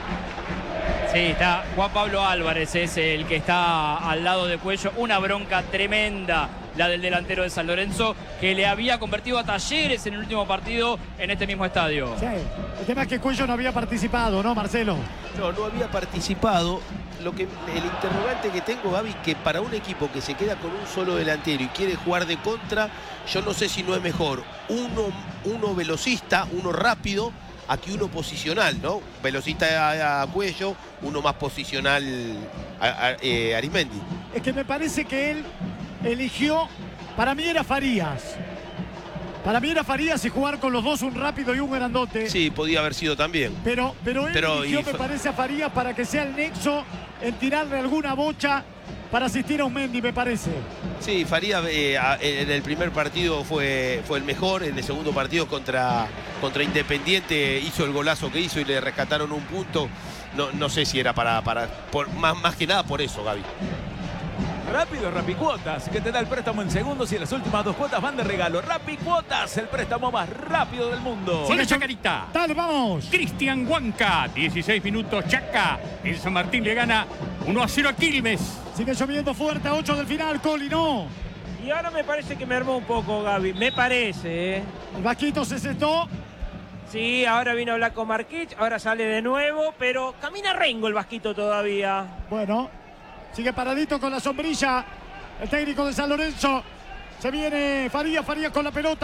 Sí, está Juan Pablo Álvarez, es el que está al lado de Cuello. Una bronca tremenda la del delantero de San Lorenzo, que le había convertido a Talleres en el último partido en este mismo estadio. Sí. El tema es que Cuello no había participado, ¿no, Marcelo? No, no había participado. Lo que, el interrogante que tengo, Gaby, que para un equipo que se queda con un solo delantero y quiere jugar de contra, yo no sé si no es mejor uno, uno velocista, uno rápido, aquí uno posicional, ¿no? Velocista a, a Cuello, uno más posicional a, a, eh, Arismendi. Es que me parece que él eligió, para mí era Farías. Para mí era Farías y jugar con los dos, un rápido y un grandote. Sí, podía haber sido también. Pero, pero él Pero, eligió, y- me parece, a Farías para que sea el nexo en tirarle alguna bocha para asistir a un Mendy, me parece. Sí, Faría eh, a- en el primer partido fue, fue el mejor, en el segundo partido contra, contra Independiente hizo el golazo que hizo y le rescataron un punto. No, no sé si era para, para por, más, más que nada por eso, Gaby. Rápido Rapicuotas, que te da el préstamo en segundos y las últimas dos cuotas van de regalo. Rapicuotas, el préstamo más rápido del mundo. Con la Chacarita. Dale, vamos. Cristian Huanca, dieciséis minutos, Chaca. El San Martín le gana uno a cero a Quilmes. Sigue lloviendo fuerte a ocho del final, Coli, no. Y ahora me parece que me armó un poco, Gaby. Me parece, ¿eh? El Vasquito se sentó. Sí, ahora vino a hablar con Marquich, ahora sale de nuevo, pero camina rengo el Vasquito todavía. Bueno, sigue paradito con la sombrilla. El técnico de San Lorenzo. Se viene Farías, Farías con la pelota.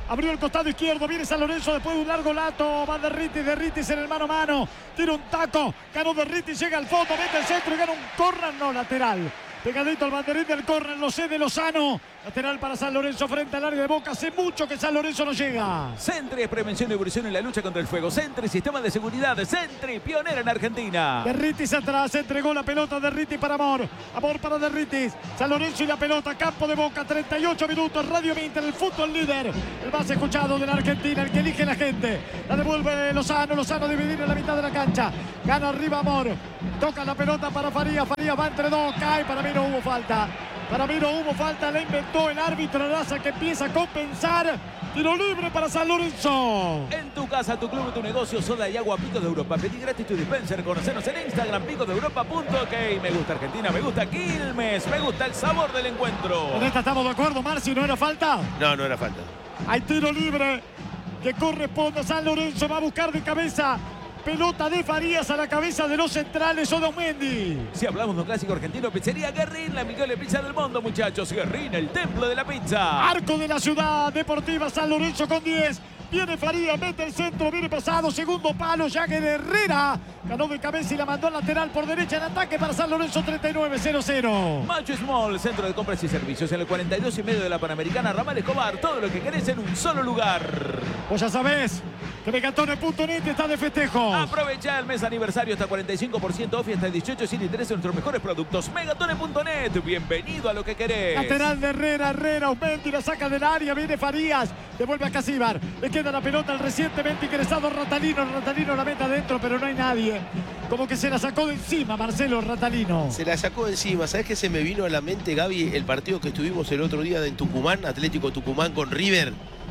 Abrió el costado izquierdo, viene San Lorenzo después de un largo lato. Va Derritis, Derritis en el mano a mano. Tira un taco, ganó Derritis, llega al fondo, mete el centro y gana un córner, no, lateral. Pegadito al banderín del córner, lo sé de Lozano. Lateral para San Lorenzo frente al área de Boca. Hace mucho que San Lorenzo no llega. Sentry, prevención y evolución en la lucha contra el fuego. Sentry, sistema de seguridad. Sentry, pionera en Argentina. Derritis atrás, entregó la pelota. Derritis para Amor. Amor para Derritis. San Lorenzo y la pelota. Campo de Boca, treinta y ocho minutos. Radio Minter, el fútbol líder. El más escuchado de la Argentina, el que elige la gente. La devuelve Lozano. Lozano dividir en la mitad de la cancha. Gana arriba Amor. Toca la pelota para Farías. Farías va entre dos. Cae. Para mí no hubo falta. Para mí no hubo falta, la inventó el árbitro Raza, que empieza a compensar. Tiro libre para San Lorenzo. En tu casa, tu club, tu negocio, soda y agua, Picos de Europa. Pedí gratis tu dispenser. Conocenos en Instagram, picos de europa punto ok. Me gusta Argentina, me gusta Quilmes, me gusta el sabor del encuentro. En esta estamos de acuerdo, Marci, ¿no era falta? No, no era falta. Hay tiro libre que corresponde a San Lorenzo. Va a buscar de cabeza. Pelota de Farías a la cabeza de los centrales, Otamendi. Si hablamos de un clásico argentino, pizzería Guerrín, la mejor pizza del mundo, muchachos. Guerrín, el templo de la pizza. Arco de la Ciudad Deportiva San Lorenzo con diez. Viene Farías, mete el centro, viene pasado, segundo palo, Jagger Herrera. Ganó de cabeza y la mandó al lateral por derecha en ataque para San Lorenzo, treinta y nueve cero cero. Macho Small, centro de compras y servicios en el cuarenta y dos y medio de la Panamericana, Ramal Escobar. Todo lo que querés en un solo lugar. Vos ya sabés que Megatones punto net está de festejos. Aprovecha el mes aniversario hasta cuarenta y cinco por ciento off y hasta el dieciocho sin interés en nuestros mejores productos. Megatones punto net, bienvenido a lo que querés. Lateral de Herrera, Herrera, Aumendi, la saca del área, viene Farías, devuelve a Casíbar. Le queda la pelota al recientemente ingresado Ratalino. Ratalino la mete adentro, pero no hay nadie. Como que se la sacó de encima Marcelo Ratalino. Se la sacó de encima. ¿Sabés qué se me vino a la mente, Gaby? El partido que estuvimos el otro día en Tucumán, Atlético Tucumán con River.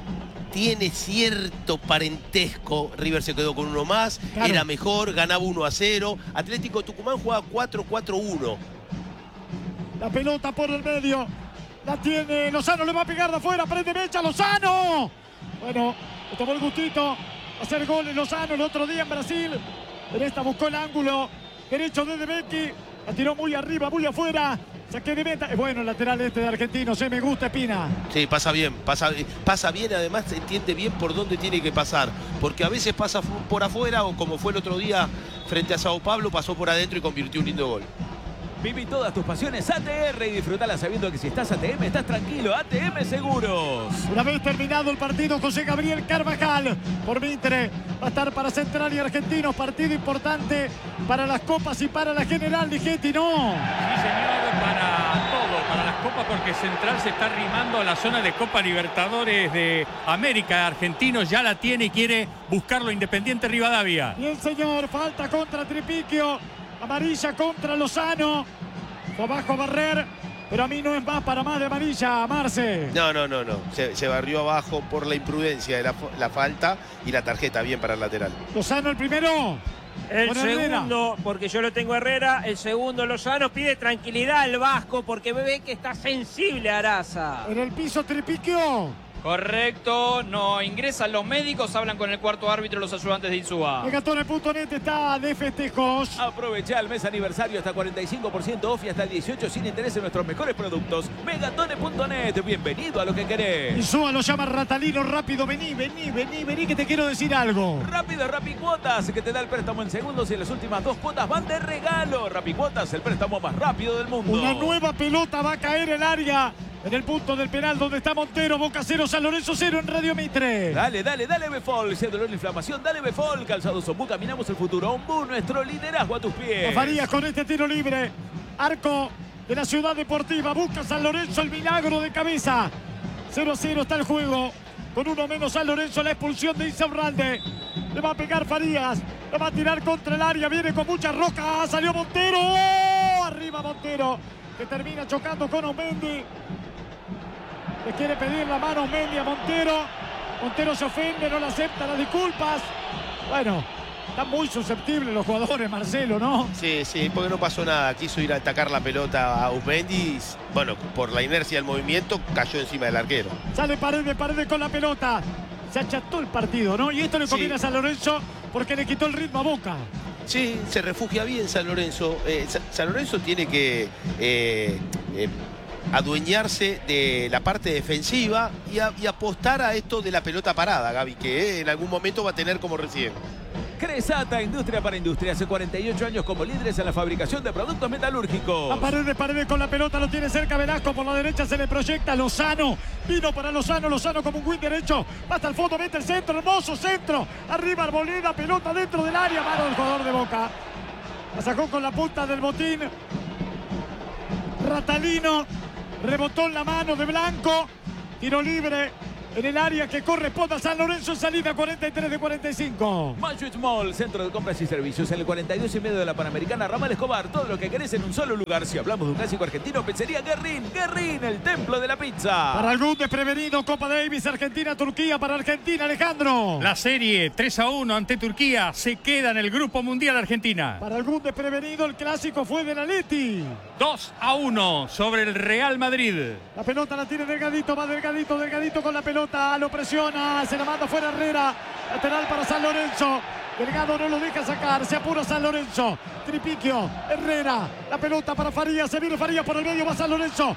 Tiene cierto parentesco. River se quedó con uno más, claro. Era mejor, ganaba uno a cero. Atlético Tucumán jugaba cuatro cuatro uno. La pelota por el medio. La tiene Lozano, le va a pegar de afuera, prende mecha, Lozano. Bueno, le tomó el gustito. Hacer goles Lozano el otro día en Brasil. En esta buscó el ángulo derecho de De Becchi. La tiró muy arriba, muy afuera. Saque de meta. Es bueno el lateral este de Argentino. Se me gusta Espina. Sí, pasa bien. Pasa, pasa bien, además entiende bien por dónde tiene que pasar. Porque a veces pasa por afuera, o como fue el otro día frente a Sao Paulo, pasó por adentro y convirtió un lindo gol. Viví todas tus pasiones A T R y disfrutala sabiendo que si estás A T M estás tranquilo. A T M Seguros. Una vez terminado el partido, José Gabriel Carvajal por Mitre va a estar para Central y Argentinos. Partido importante para las copas y para la General Ligeti, ¿no? Sí, señor, para todo, para las copas, porque Central se está arrimando a la zona de Copa Libertadores de América. Argentinos ya la tiene y quiere buscarlo. Independiente Rivadavia. Bien, señor, falta contra Tripiquio. Amarilla contra Lozano. Fue abajo a barrer, pero a mí no es más para más de amarilla, Marce. No, no, no, no. Se, se barrió abajo por la imprudencia de la, la falta y la tarjeta bien para el lateral. Lozano el primero. El Con segundo, Herrera. porque yo lo tengo a Herrera. El segundo, Lozano, pide tranquilidad al Vasco porque ve que está sensible Araza. En el piso Tripiquio. Correcto, no ingresan los médicos, hablan con el cuarto árbitro los ayudantes de Insúa. Megatones punto net está de festejos. Aprovecha el mes aniversario hasta cuarenta y cinco por ciento off y hasta el dieciocho sin interés en nuestros mejores productos. Megatones punto net, bienvenido a lo que querés. Insúa lo llama Ratalino, rápido, vení, vení, vení, vení, que te quiero decir algo. Rápido, Rapicuotas, que te da el préstamo en segundos y las últimas dos cuotas van de regalo. Rapicuotas, el préstamo más rápido del mundo. Una nueva pelota va a caer el área. En el punto del penal donde está Montero, Boca cero, San Lorenzo cero en Radio Mitre. Dale, dale, dale Befol, si hay dolor de inflamación, dale Befol, Calzados Ombú, caminamos el futuro, Ombú, nuestro liderazgo a tus pies. Farías con este tiro libre, arco de la Ciudad Deportiva, busca San Lorenzo el milagro de cabeza. cero a cero está el juego, con uno menos San Lorenzo, la expulsión de Insaurralde. Le va a pegar Farías, le va a tirar contra el área, viene con mucha roca, salió Montero, ¡oh! Arriba Montero, que termina chocando con Aumendi. Le quiere pedir la mano Aumendi a Montero. Montero se ofende, no le acepta las disculpas. Bueno, están muy susceptibles los jugadores, Marcelo, ¿no? Sí, sí, porque no pasó nada. Quiso ir a atacar la pelota a Aumendi. Bueno, por la inercia del movimiento, cayó encima del arquero. Sale Paredes, Paredes con la pelota. Se acható el partido, ¿no? Y esto le conviene sí. a San Lorenzo porque le quitó el ritmo a Boca. Sí, se refugia bien San Lorenzo. Eh, San Lorenzo tiene que... Eh, eh, adueñarse de la parte defensiva y, a, y apostar a esto de la pelota parada, Gaby, que en algún momento va a tener como recién. Cresata, industria para industria. Hace cuarenta y ocho años como líderes en la fabricación de productos metalúrgicos. A Paredes, Paredes con la pelota, lo tiene cerca Velasco, por la derecha se le proyecta Lozano. Vino para Lozano, Lozano como un win derecho. Va hasta el fondo, mete el centro, hermoso centro. Arriba Arboleda, pelota dentro del área, mano del jugador de Boca. La sacó con la punta del botín Ratalino. Rebotó en la mano de Blanco. Tiro libre en el área que corresponde a San Lorenzo en salida cuarenta y tres de cuarenta y cinco. Manchuit Mall, centro de compras y servicios en el cuarenta y dos y medio de la Panamericana, Ramal Escobar. Todo lo que querés en un solo lugar. Si hablamos de un clásico argentino, pizzería Guerrín. Guerrín, el templo de la pizza. Para algún desprevenido, Copa Davis, Argentina-Turquía. Para Argentina, Alejandro. La serie tres a uno ante Turquía se queda en el Grupo Mundial Argentina. Para algún desprevenido, el clásico fue de la Leti. dos a uno sobre el Real Madrid. La pelota la tiene Delgadito, va Delgadito, Delgadito con la pelota. Lo presiona, se la manda fuera Herrera. Lateral para San Lorenzo. Delgado no lo deja sacar, se apura San Lorenzo. Tripiquio, Herrera, la pelota para Farías, se viene Farías por el medio, va San Lorenzo.